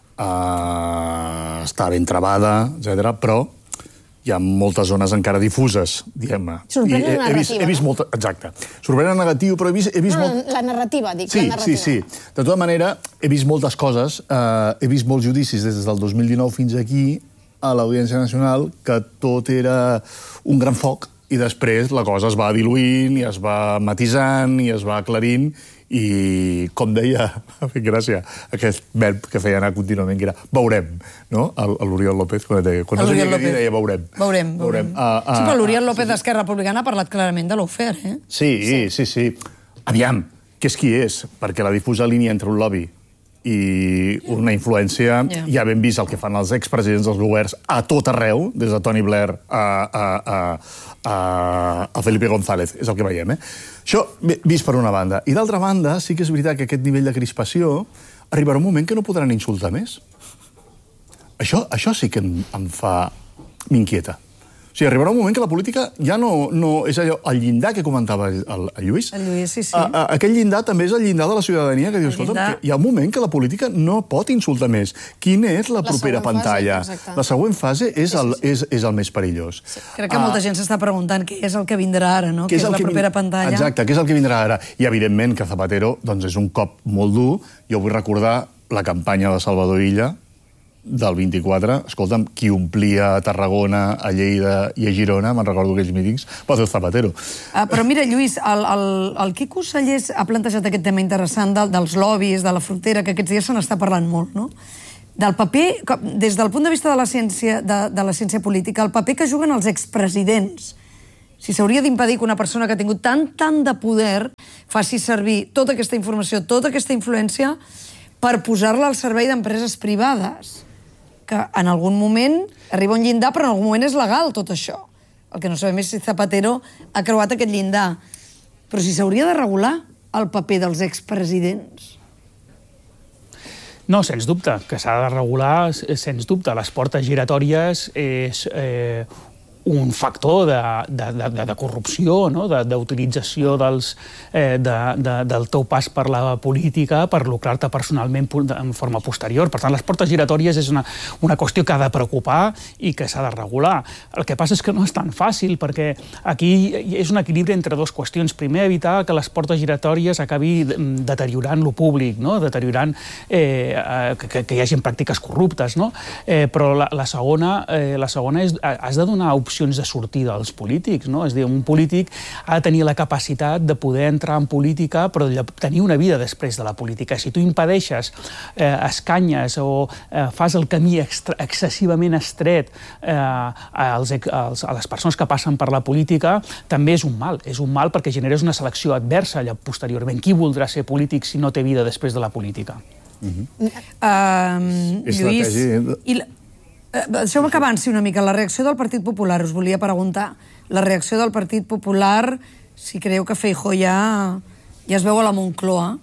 està ben travada, etc. Però hi ha moltes zones encara difuses, diguem-ne. Sorprèn la narrativa, he vist molta... Exacte. Sorprèn la negativa, però he vist molt... La narrativa, dic. Sí. De tota manera, he vist moltes coses, he vist molts judicis des del 2019 fins aquí, a l'Audiència Nacional, que tot era un gran foc, i després la cosa es va diluint, i es va matisant, i es va aclarint, i, com deia, m'ha fet gràcia, aquest verb que feia anar contínuament, que era veurem, no? L'Oriol López, quan deia veurem. Veurem. Sí, però l'Oriol López d'Esquerra Republicana ha parlat clarament de l'Ofer, Sí. Aviam, que és qui és? Perquè la difusa línia entre un lobby i una influència, ja ben vist el que fan els expresidents dels governs a tot arreu, des de Tony Blair a Felipe González, és el que veiem. Això vist per una banda. I d'altra banda, sí que és veritat que aquest nivell de crispació arribarà un moment que no podran insultar més. Això sí que m'inquieta. O sigui, arribarà un moment que la política ja no és allò, el llindar que comentava el Lluís. El Lluís, sí. Aquell llindar també és el llindar de la ciutadania que diu, escolta, hi ha un moment que la política no pot insultar més. Quina és la propera pantalla? La següent fase és el més perillós. Crec que molta gent s'està preguntant què és el que vindrà ara, no? Què és la propera pantalla? Exacte, què és el que vindrà ara? I, evidentment, que Zapatero és un cop molt dur. Jo vull recordar la campanya de Salvador Illa, del 24, escolta'm, qui omplia a Tarragona, a Lleida i a Girona, me'n recordo aquells mítings, va ser Zapatero. Però mira, Lluís, el Quico Sallés ha plantejat aquest tema interessant dels lobbies, de la frontera, que aquests dies se n'està parlant molt, no? Del paper, des del punt de vista de la ciència política, el paper que juguen els expresidents. Si s'hauria d'impedir que una persona que ha tingut tant de poder faci servir tota aquesta informació, tota aquesta influència, per posar-la al servei d'empreses privades, que en algun moment arriba un llindar, però en algun moment és legal tot això. El que no sabem és si Zapatero ha creuat aquest llindar. Però si s'hauria de regular el paper dels expresidents. No, sens dubte, que s'ha de regular, sens dubte. Les portes giratòries és un factor de corrupció, d'utilització del teu pas per la política per lucrar-te personalment en forma posterior. Per tant, les portes giratòries és una qüestió que ha de preocupar i que s'ha de regular. El que passa és que no és tan fàcil, perquè aquí és un equilibri entre dues qüestions. Primer, evitar que les portes giratòries acabi deteriorant lo públic, deteriorant que hi hagi pràctiques corruptes, però la segona és has de donar opcions de sortida als polítics, no? És a dir, un polític ha de tenir la capacitat de poder entrar en política però de tenir una vida després de la política. Si tu impedeixes, escanyes o fas el camí excessivament estret a les persones que passen per la política, també és un mal. És un mal perquè generes una selecció adversa posteriorment. Qui voldrà ser polític si no té vida després de la política? Lluís, deixeu-me que avanci una mica. La reacció del Partit Popular, us volia preguntar. La reacció del Partit Popular, si creieu que Feijóo ja es veu a la Moncloa,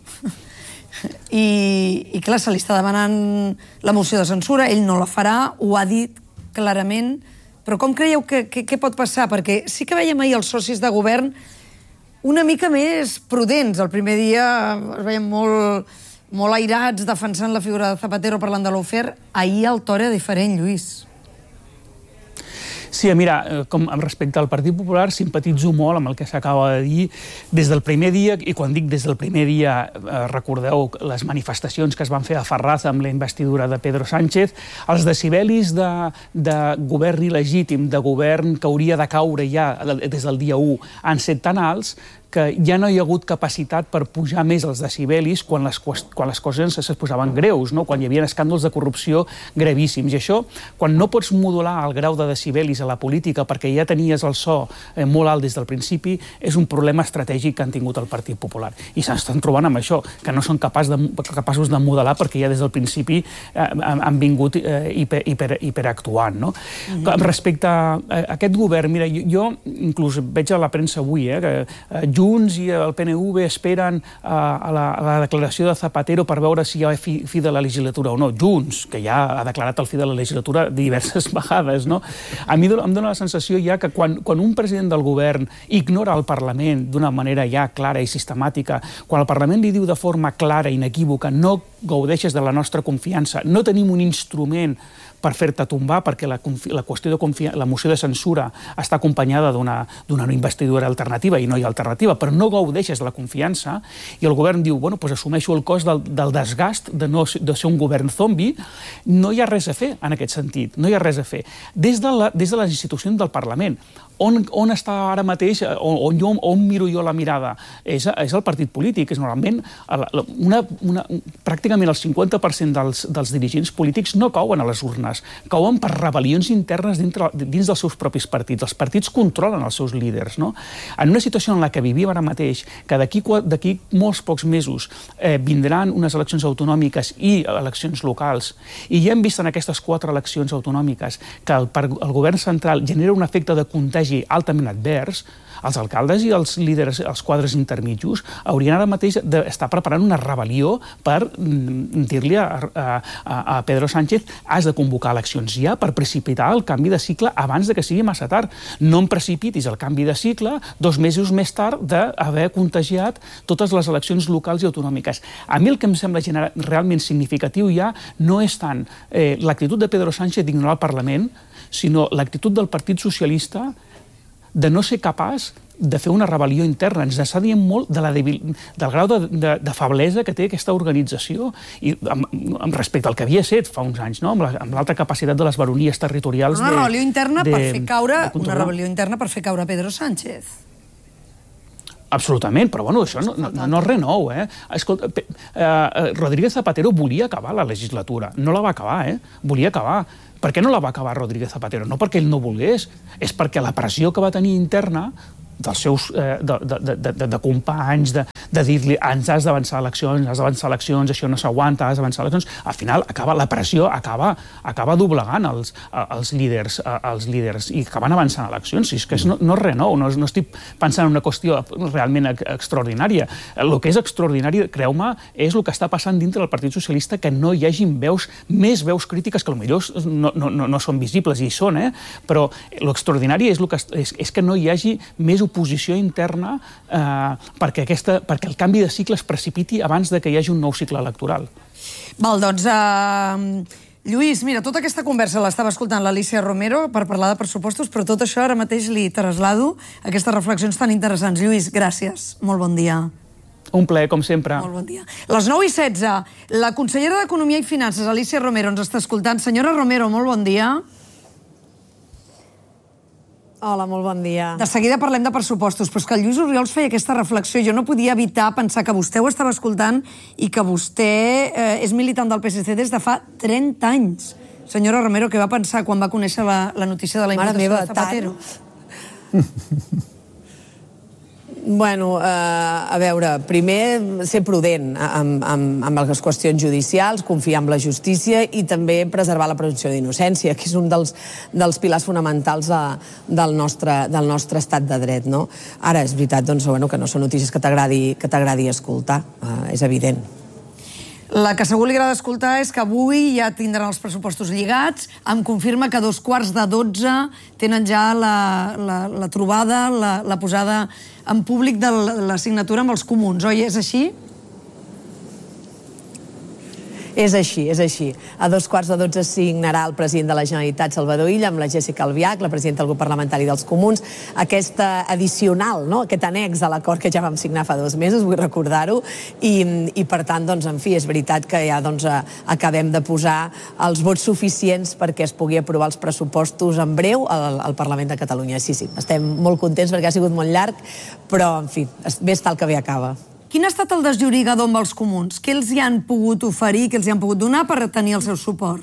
i clar, se li està demanant la moció de censura, ell no la farà, ho ha dit clarament, però com creieu que pot passar? Perquè sí que veiem ahir els socis de govern una mica més prudents. El primer dia es veiem molt airats defensant la figura de Zapatero parlant de l'Ofer. Ahir el to era diferent, Lluís. Sí, mira, respecte al Partit Popular, simpatitzo molt amb el que s'acaba de dir. Des del primer dia, i quan dic des del primer dia, recordeu les manifestacions que es van fer a Ferraz amb la investidura de Pedro Sánchez, els decibelis de govern il·legítim, de govern que hauria de caure ja des del dia 1, han set tan alts que ja no hi ha hagut capacitat per pujar més els decibelis quan les coses es posaven greus, quan hi havia escàndols de corrupció gravíssims. I això, quan no pots modular el grau de decibelis a la política perquè ja tenies el so molt alt des del principi, és un problema estratègic que han tingut el Partit Popular. I s'estan trobant amb això, que no són capaços de modelar perquè ja des del principi han vingut hiperactuant. Respecte a aquest govern, mira, jo inclús veig a la premsa avui que Junts i el PNV esperen a la declaració de Zapatero per veure si hi ha fi de la legislatura o no. Junts, que ja ha declarat el fi de la legislatura diverses vegades, no? A mi em dóna la sensació ja que quan un president del govern ignora el Parlament d'una manera ja clara i sistemàtica, quan el Parlament li diu de forma clara i inequívoca no gaudeixes de la nostra confiança, no tenim un instrument per fer-te tombar, perquè la moció de censura està acompanyada d'una investidura alternativa i no hi ha alternativa, però no gaudeixes de la confiança, i el govern diu, bueno, doncs assumeixo el cost del desgast de ser un govern zombi, no hi ha res a fer en aquest sentit, no hi ha res a fer. Des de les institucions del Parlament, On està ara mateix, on miro jo la mirada? És el partit polític. És normalment, pràcticament el 50% dels dirigents polítics no cauen a les urnes, cauen per rebel·lions internes dins dels seus propis partits. Els partits controlen els seus líders. En una situació en la que vivim ara mateix, que d'aquí molts pocs mesos vindran unes eleccions autonòmiques i eleccions locals, i ja hem vist en aquestes 4 eleccions autonòmiques que el govern central genera un efecte de contagi altament advers, els alcaldes i els líders, els quadres intermitjos, haurien ara mateix d'estar preparant una rebel·lió per dir-li a Pedro Sánchez has de convocar eleccions ja per precipitar el canvi de cicle abans de que sigui massa tard. No em precipitis el canvi de cicle 2 mesos més tard d'haver contagiat totes les eleccions locals i autonòmiques. A mi el que em sembla realment significatiu ja no és tant l'actitud de Pedro Sánchez d'ignorar el Parlament, sinó l'actitud del Partit Socialista de no ser capaç de fer una rebel·lió interna. Ens està dient molt del grau de feblesa que té aquesta organització i respecte al que havia set fa uns anys, amb l'alta capacitat de les baronies territorials. Una rebel·lió interna per fer caure Pedro Sánchez. Absolutament, però bueno, això no és res nou. Escolta, Rodríguez Zapatero volia acabar la legislatura, no la va acabar, volia acabar. Per què no la va acabar Rodríguez Zapatero? No perquè ell no volgués, és perquè la pressió que va tenir interna dels seus companys, de dir-li ens has d'avançar eleccions, això no s'aguanta, has d'avançar eleccions, al final la pressió acaba doblegant els líders i acaben avançant eleccions. És que no és res nou, no estic pensant en una qüestió realment extraordinària. El que és extraordinari, creu-me, és el que està passant dintre del Partit Socialista, que no hi hagin més veus crítiques que potser no són visibles, i hi són, però l'extraordinari és que no hi hagi més oposició interna perquè el canvi de cicle es precipiti abans que hi hagi un nou cicle electoral. Val, doncs, Lluís, mira, tota aquesta conversa l'estava escoltant l'Alícia Romero per parlar de pressupostos, però tot això ara mateix li traslado aquestes reflexions tan interessants. Lluís, gràcies. Molt bon dia. Un plaer, com sempre. Molt bon dia. Les 9:16, la consellera d'Economia i Finances, Alícia Romero, ens està escoltant. Senyora Romero, molt bon dia. Hola, molt bon dia. De seguida parlem de pressupostos, però és que el Lluís Oriols feia aquesta reflexió i jo no podia evitar pensar que vostè ho estava escoltant i que vostè és militant del PSC des de fa 30 anys. Senyora Romero, què va pensar quan va conèixer la notícia de la imputació de Zapatero? Bueno, a veure, primer ser prudent amb les qüestions judicials, confiar en la justícia i també preservar la presumpció d'innocència, que és un dels pilars fonamentals del nostre estat de dret. Ara, és veritat que no són notícies que t'agradi escoltar, és evident. La que segur li agrada escoltar és que avui ja tindran els pressupostos lligats. Em confirma que a 11:45 tenen ja la trobada, la posada en públic de la signatura amb els comuns, oi? És així? És així, és així. A 11:45 signarà el president de la Generalitat, Salvador Illa, amb la Jéssica Albiach, la presidenta del grup parlamentari dels Comuns, aquesta addicional, aquest annex a l'acord que ja vam signar fa 2 mesos, vull recordar-ho, i per tant, en fi, és veritat que ja acabem de posar els vots suficients perquè es pugui aprovar els pressupostos en breu al Parlament de Catalunya. Sí, estem molt contents perquè ha sigut molt llarg, però, en fi, bé està el que bé acaba. Quin ha estat el desllorigador amb els comuns? Què els hi han pogut oferir, què els hi han pogut donar per tenir el seu suport?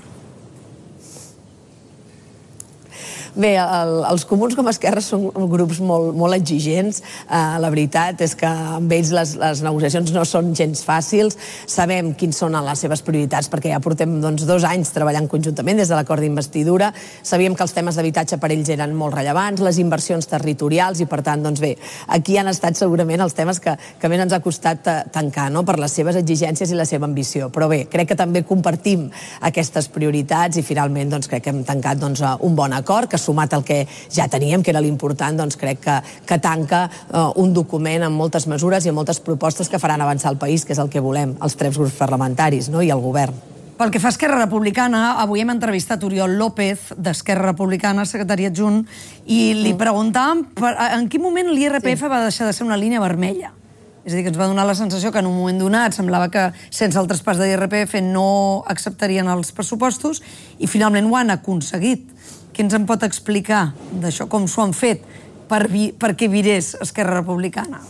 Bé, els comuns com a Esquerra són grups molt exigents. La veritat és que amb ells les negociacions no són gens fàcils. Sabem quins són les seves prioritats, perquè ja portem 2 anys treballant conjuntament des de l'acord d'investidura. Sabíem que els temes d'habitatge per ells eren molt rellevants, les inversions territorials, i per tant, bé, aquí han estat segurament els temes que més ens ha costat tancar, per les seves exigències i la seva ambició. Però bé, crec que també compartim aquestes prioritats i finalment crec que hem tancat un bon acord, que sumat al que ja teníem, que era l'important, crec que tanca un document amb moltes mesures i amb moltes propostes que faran avançar el país, que és el que volem, els 3 grups parlamentaris i el govern. Pel que fa a Esquerra Republicana, avui hem entrevistat Oriol López, d'Esquerra Republicana, secretari adjunt, i li preguntàvem en quin moment l'IRPF va deixar de ser una línia vermella. És a dir, que ens va donar la sensació que en un moment donat semblava que sense el traspàs de l'IRPF no acceptarien els pressupostos i finalment ho han aconseguit. Què ens en pot explicar d'això, com s'ho han fet? perquè virés Esquerra Republicana?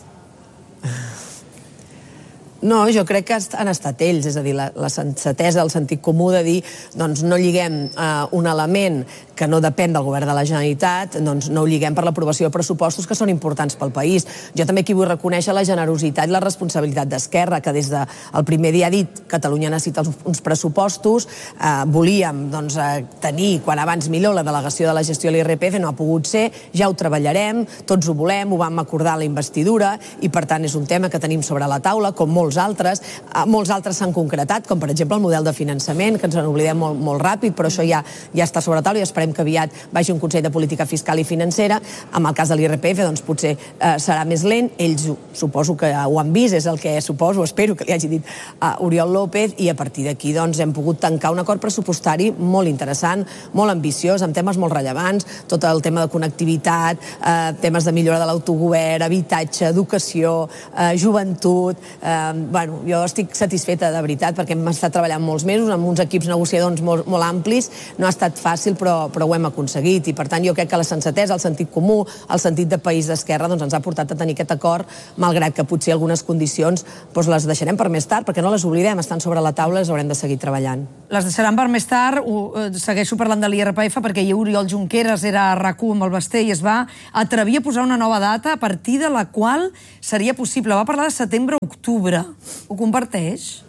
No, jo crec que han estat ells, és a dir, la sensatesa, el sentit comú de dir doncs no lliguem un element que no depèn del govern de la Generalitat, doncs no ho lliguem per l'aprovació de pressupostos que són importants pel país. Jo també aquí vull reconèixer la generositat i la responsabilitat d'Esquerra, que des del primer dia ha dit Catalunya necessita uns pressupostos, volíem tenir quan abans millor la delegació de la gestió de l'IRPF, no ha pogut ser, ja ho treballarem, tots ho volem, ho vam acordar a la investidura i per tant és un tema que tenim sobre la taula, com molts altres s'han concretat, com per exemple el model de finançament, que ens n'oblidem molt ràpid, però això ja està sobre la taula i esperem que aviat vagi un Consell de Política Fiscal i Financera. En el cas de l'IRPF, doncs potser serà més lent. Ells suposo que ho han vist, és el que suposo, espero que li hagi dit a Oriol López, i a partir d'aquí doncs hem pogut tancar un acord pressupostari molt interessant, molt ambiciós, amb temes molt rellevants, tot el tema de connectivitat, temes de millora de l'autogovern, habitatge, educació, joventut. Bueno, jo estic satisfeta de veritat perquè hem estat treballant molts mesos amb uns equips negociadors molt amplis, no ha estat fàcil però ho hem aconseguit i per tant jo crec que la sensatesa, el sentit comú, el sentit de país d'Esquerra ens ha portat a tenir aquest acord, malgrat que potser algunes condicions les deixarem per més tard perquè no les oblidem, estan sobre la taula i les haurem de seguir treballant. Les deixaran per més tard, segueixo parlant de l'IRPF perquè ahir Oriol Junqueras era a RAC1 amb el Basté i es va atrevir a posar una nova data a partir de la qual seria possible. Va parlar de setembre-octubre. Ho comparteix?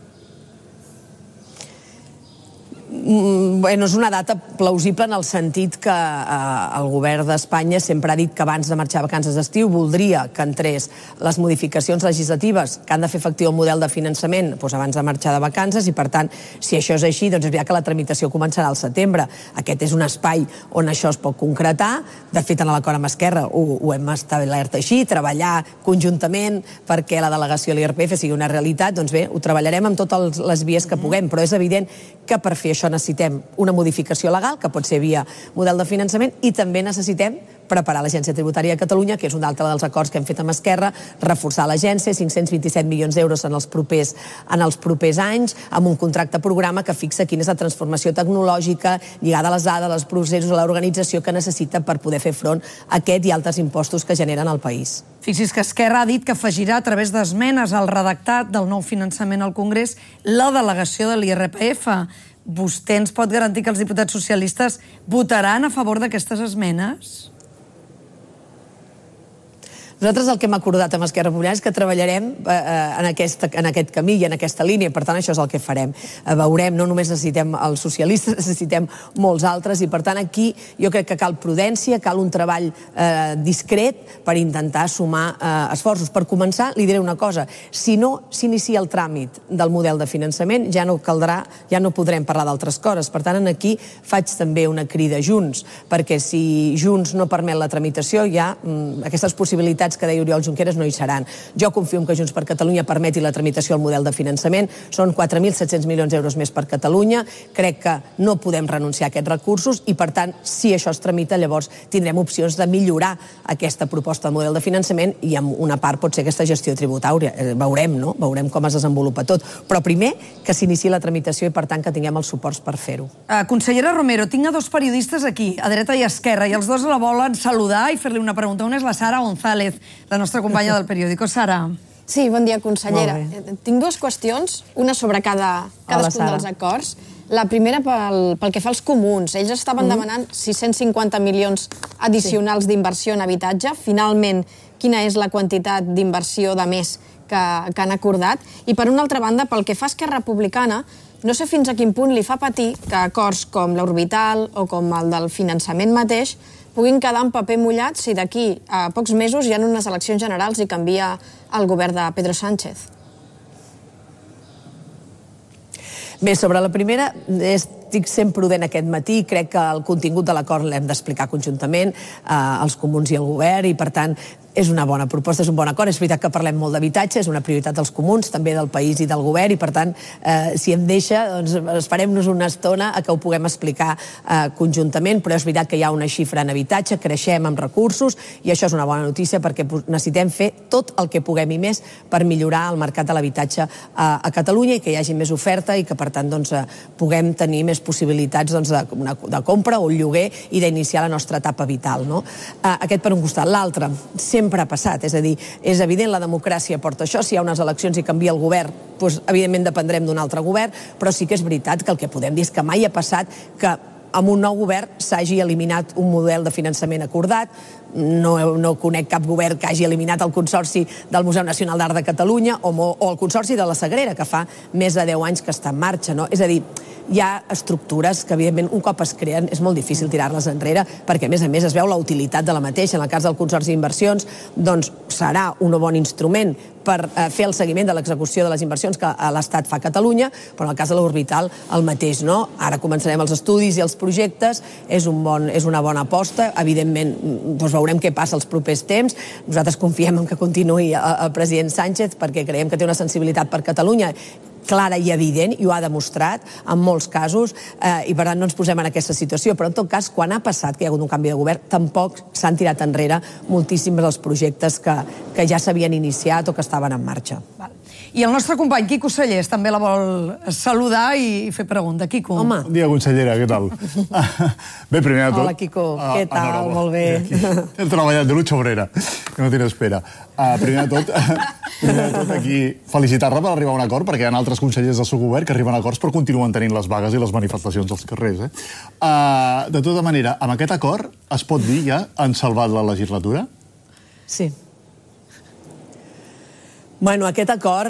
Bueno, és una data plausible en el sentit que el govern d'Espanya sempre ha dit que abans de marxar a vacances d'estiu voldria que entrés les modificacions legislatives que han de fer efectiu el model de finançament abans de marxar de vacances i per tant, si això és així, doncs és veritat que la tramitació començarà al setembre. Aquest és un espai on això es pot concretar. De fet, en l'acord amb Esquerra ho hem establert així, treballar conjuntament perquè la delegació de l'IRPF sigui una realitat. Doncs bé, ho treballarem amb totes les vies que puguem, però és evident que per fer això necessitem una modificació legal, que pot ser via model de finançament, i també necessitem preparar l'Agència Tributària de Catalunya, que és un altre dels acords que hem fet amb Esquerra, reforçar l'agència, 527 milions d'euros en els propers anys, amb un contracte programa que fixa quina és la transformació tecnològica lligada a les dades, als processos, a l'organització que necessita per poder fer front a aquest i altres impostos que generen al país. Fixi's que Esquerra ha dit que afegirà a través d'esmenes al redactat del nou finançament al Congrés la delegació de l'IRPF. Vostè ens pot garantir que els diputats socialistes votaran a favor d'aquestes esmenes? Nosaltres el que hem acordat amb Esquerra Republicana és que treballarem en aquest camí i en aquesta línia, per tant això és el que farem. Veurem, no només necessitem els socialistes, necessitem molts altres i per tant aquí jo crec que cal prudència, cal un treball discret per intentar sumar esforços. Per començar, li diré una cosa, si no s'inicia el tràmit del model de finançament ja no podrem parlar d'altres coses. Per tant, aquí faig també una crida a Junts, perquè si Junts no permet la tramitació ja aquestes possibilitats que deia Oriol Junqueras no hi seran. Jo confio en que Junts per Catalunya permeti la tramitació del model de finançament. Són 4.700 milions d'euros més per Catalunya. Crec que no podem renunciar a aquests recursos i, per tant, si això es tramita, llavors tindrem opcions de millorar aquesta proposta de model de finançament i amb una part pot ser aquesta gestió tributària. Veurem, no? Veurem com es desenvolupa tot. Però primer que s'iniciï la tramitació i, per tant, que tinguem els suports per fer-ho. Consellera Romero, tinc a dos periodistes aquí, a dreta i a esquerra, i els dos la volen saludar i fer-li una pregunta. Una és la Sara González, la nostra companya del periòdico. Sara. Sí, bon dia, consellera. Tinc dues qüestions, una sobre cadascun dels acords. La primera pel que fa als comuns. Ells estaven demanant 650 milions addicionals d'inversió en habitatge. Finalment, quina és la quantitat d'inversió de més que han acordat? I per una altra banda, pel que fa a Esquerra Republicana, no sé fins a quin punt li fa patir que acords com l'orbital o com el del finançament mateix puguin quedar en paper mullat si d'aquí a pocs mesos hi ha unes eleccions generals i canvia el govern de Pedro Sánchez. Bé, sobre la primera, estic sent prudent aquest matí i crec que el contingut de l'acord l'hem d'explicar conjuntament els comuns i el govern i, per tant, és una bona proposta, és un bon acord. És veritat que parlem molt d'habitatge, és una prioritat dels comuns, també del país i del govern, i per tant, si em deixa, doncs esperem-nos una estona a que ho puguem explicar conjuntament, però és veritat que hi ha una xifra en habitatge, creixem amb recursos, i això és una bona notícia perquè necessitem fer tot el que puguem i més per millorar el mercat de l'habitatge a Catalunya i que hi hagi més oferta i que, per tant, puguem tenir més possibilitats de compra o lloguer i d'iniciar la nostra etapa vital. Aquest per un costat. L'altre, sempre ha passat, és a dir, és evident, la democràcia porta això, si hi ha unes eleccions i canvia el govern, doncs evidentment dependrem d'un altre govern, però sí que és veritat que el que podem dir és que mai ha passat que amb un nou govern s'hagi eliminat un model de finançament acordat. No conec cap govern que hagi eliminat el Consorci del Museu Nacional d'Art de Catalunya o el Consorci de la Sagrera, que fa més de 10 anys que està en marxa. És a dir, hi ha estructures que, evidentment, un cop es creen és molt difícil tirar-les enrere perquè, a més, es veu la utilitat de la mateixa. En el cas del Consorci d'Inversions, doncs serà un bon instrument per fer el seguiment de l'execució de les inversions que l'Estat fa a Catalunya, però en el cas de l'Orbital el mateix. Ara començarem els estudis i els projectes, és una bona aposta, evidentment veurem què passa els propers temps. Nosaltres confiem en que continuï el president Sánchez perquè creiem que té una sensibilitat per Catalunya clara i evident, i ho ha demostrat en molts casos, i per tant no ens posem en aquesta situació. Però en tot cas, quan ha passat que hi ha hagut un canvi de govern, tampoc s'han tirat enrere moltíssims dels projectes que ja s'havien iniciat o que estaven en marxa. I el nostre company Quico Sallés també la vol saludar i fer pregunta. Quico. Bon dia, consellera, què tal? Bé, primer de tot... Hola, Quico, què tal? Molt bé. Hem treballat de lucha obrera, que no tiene espera. Primer de tot, aquí felicitar-la per arribar a un acord, perquè hi ha altres consellers del seu govern que arriben a acords però continuen tenint les vagues i les manifestacions als carrers. De tota manera, amb aquest acord es pot dir ja han salvat la legislatura? Sí. Bueno, aquest acord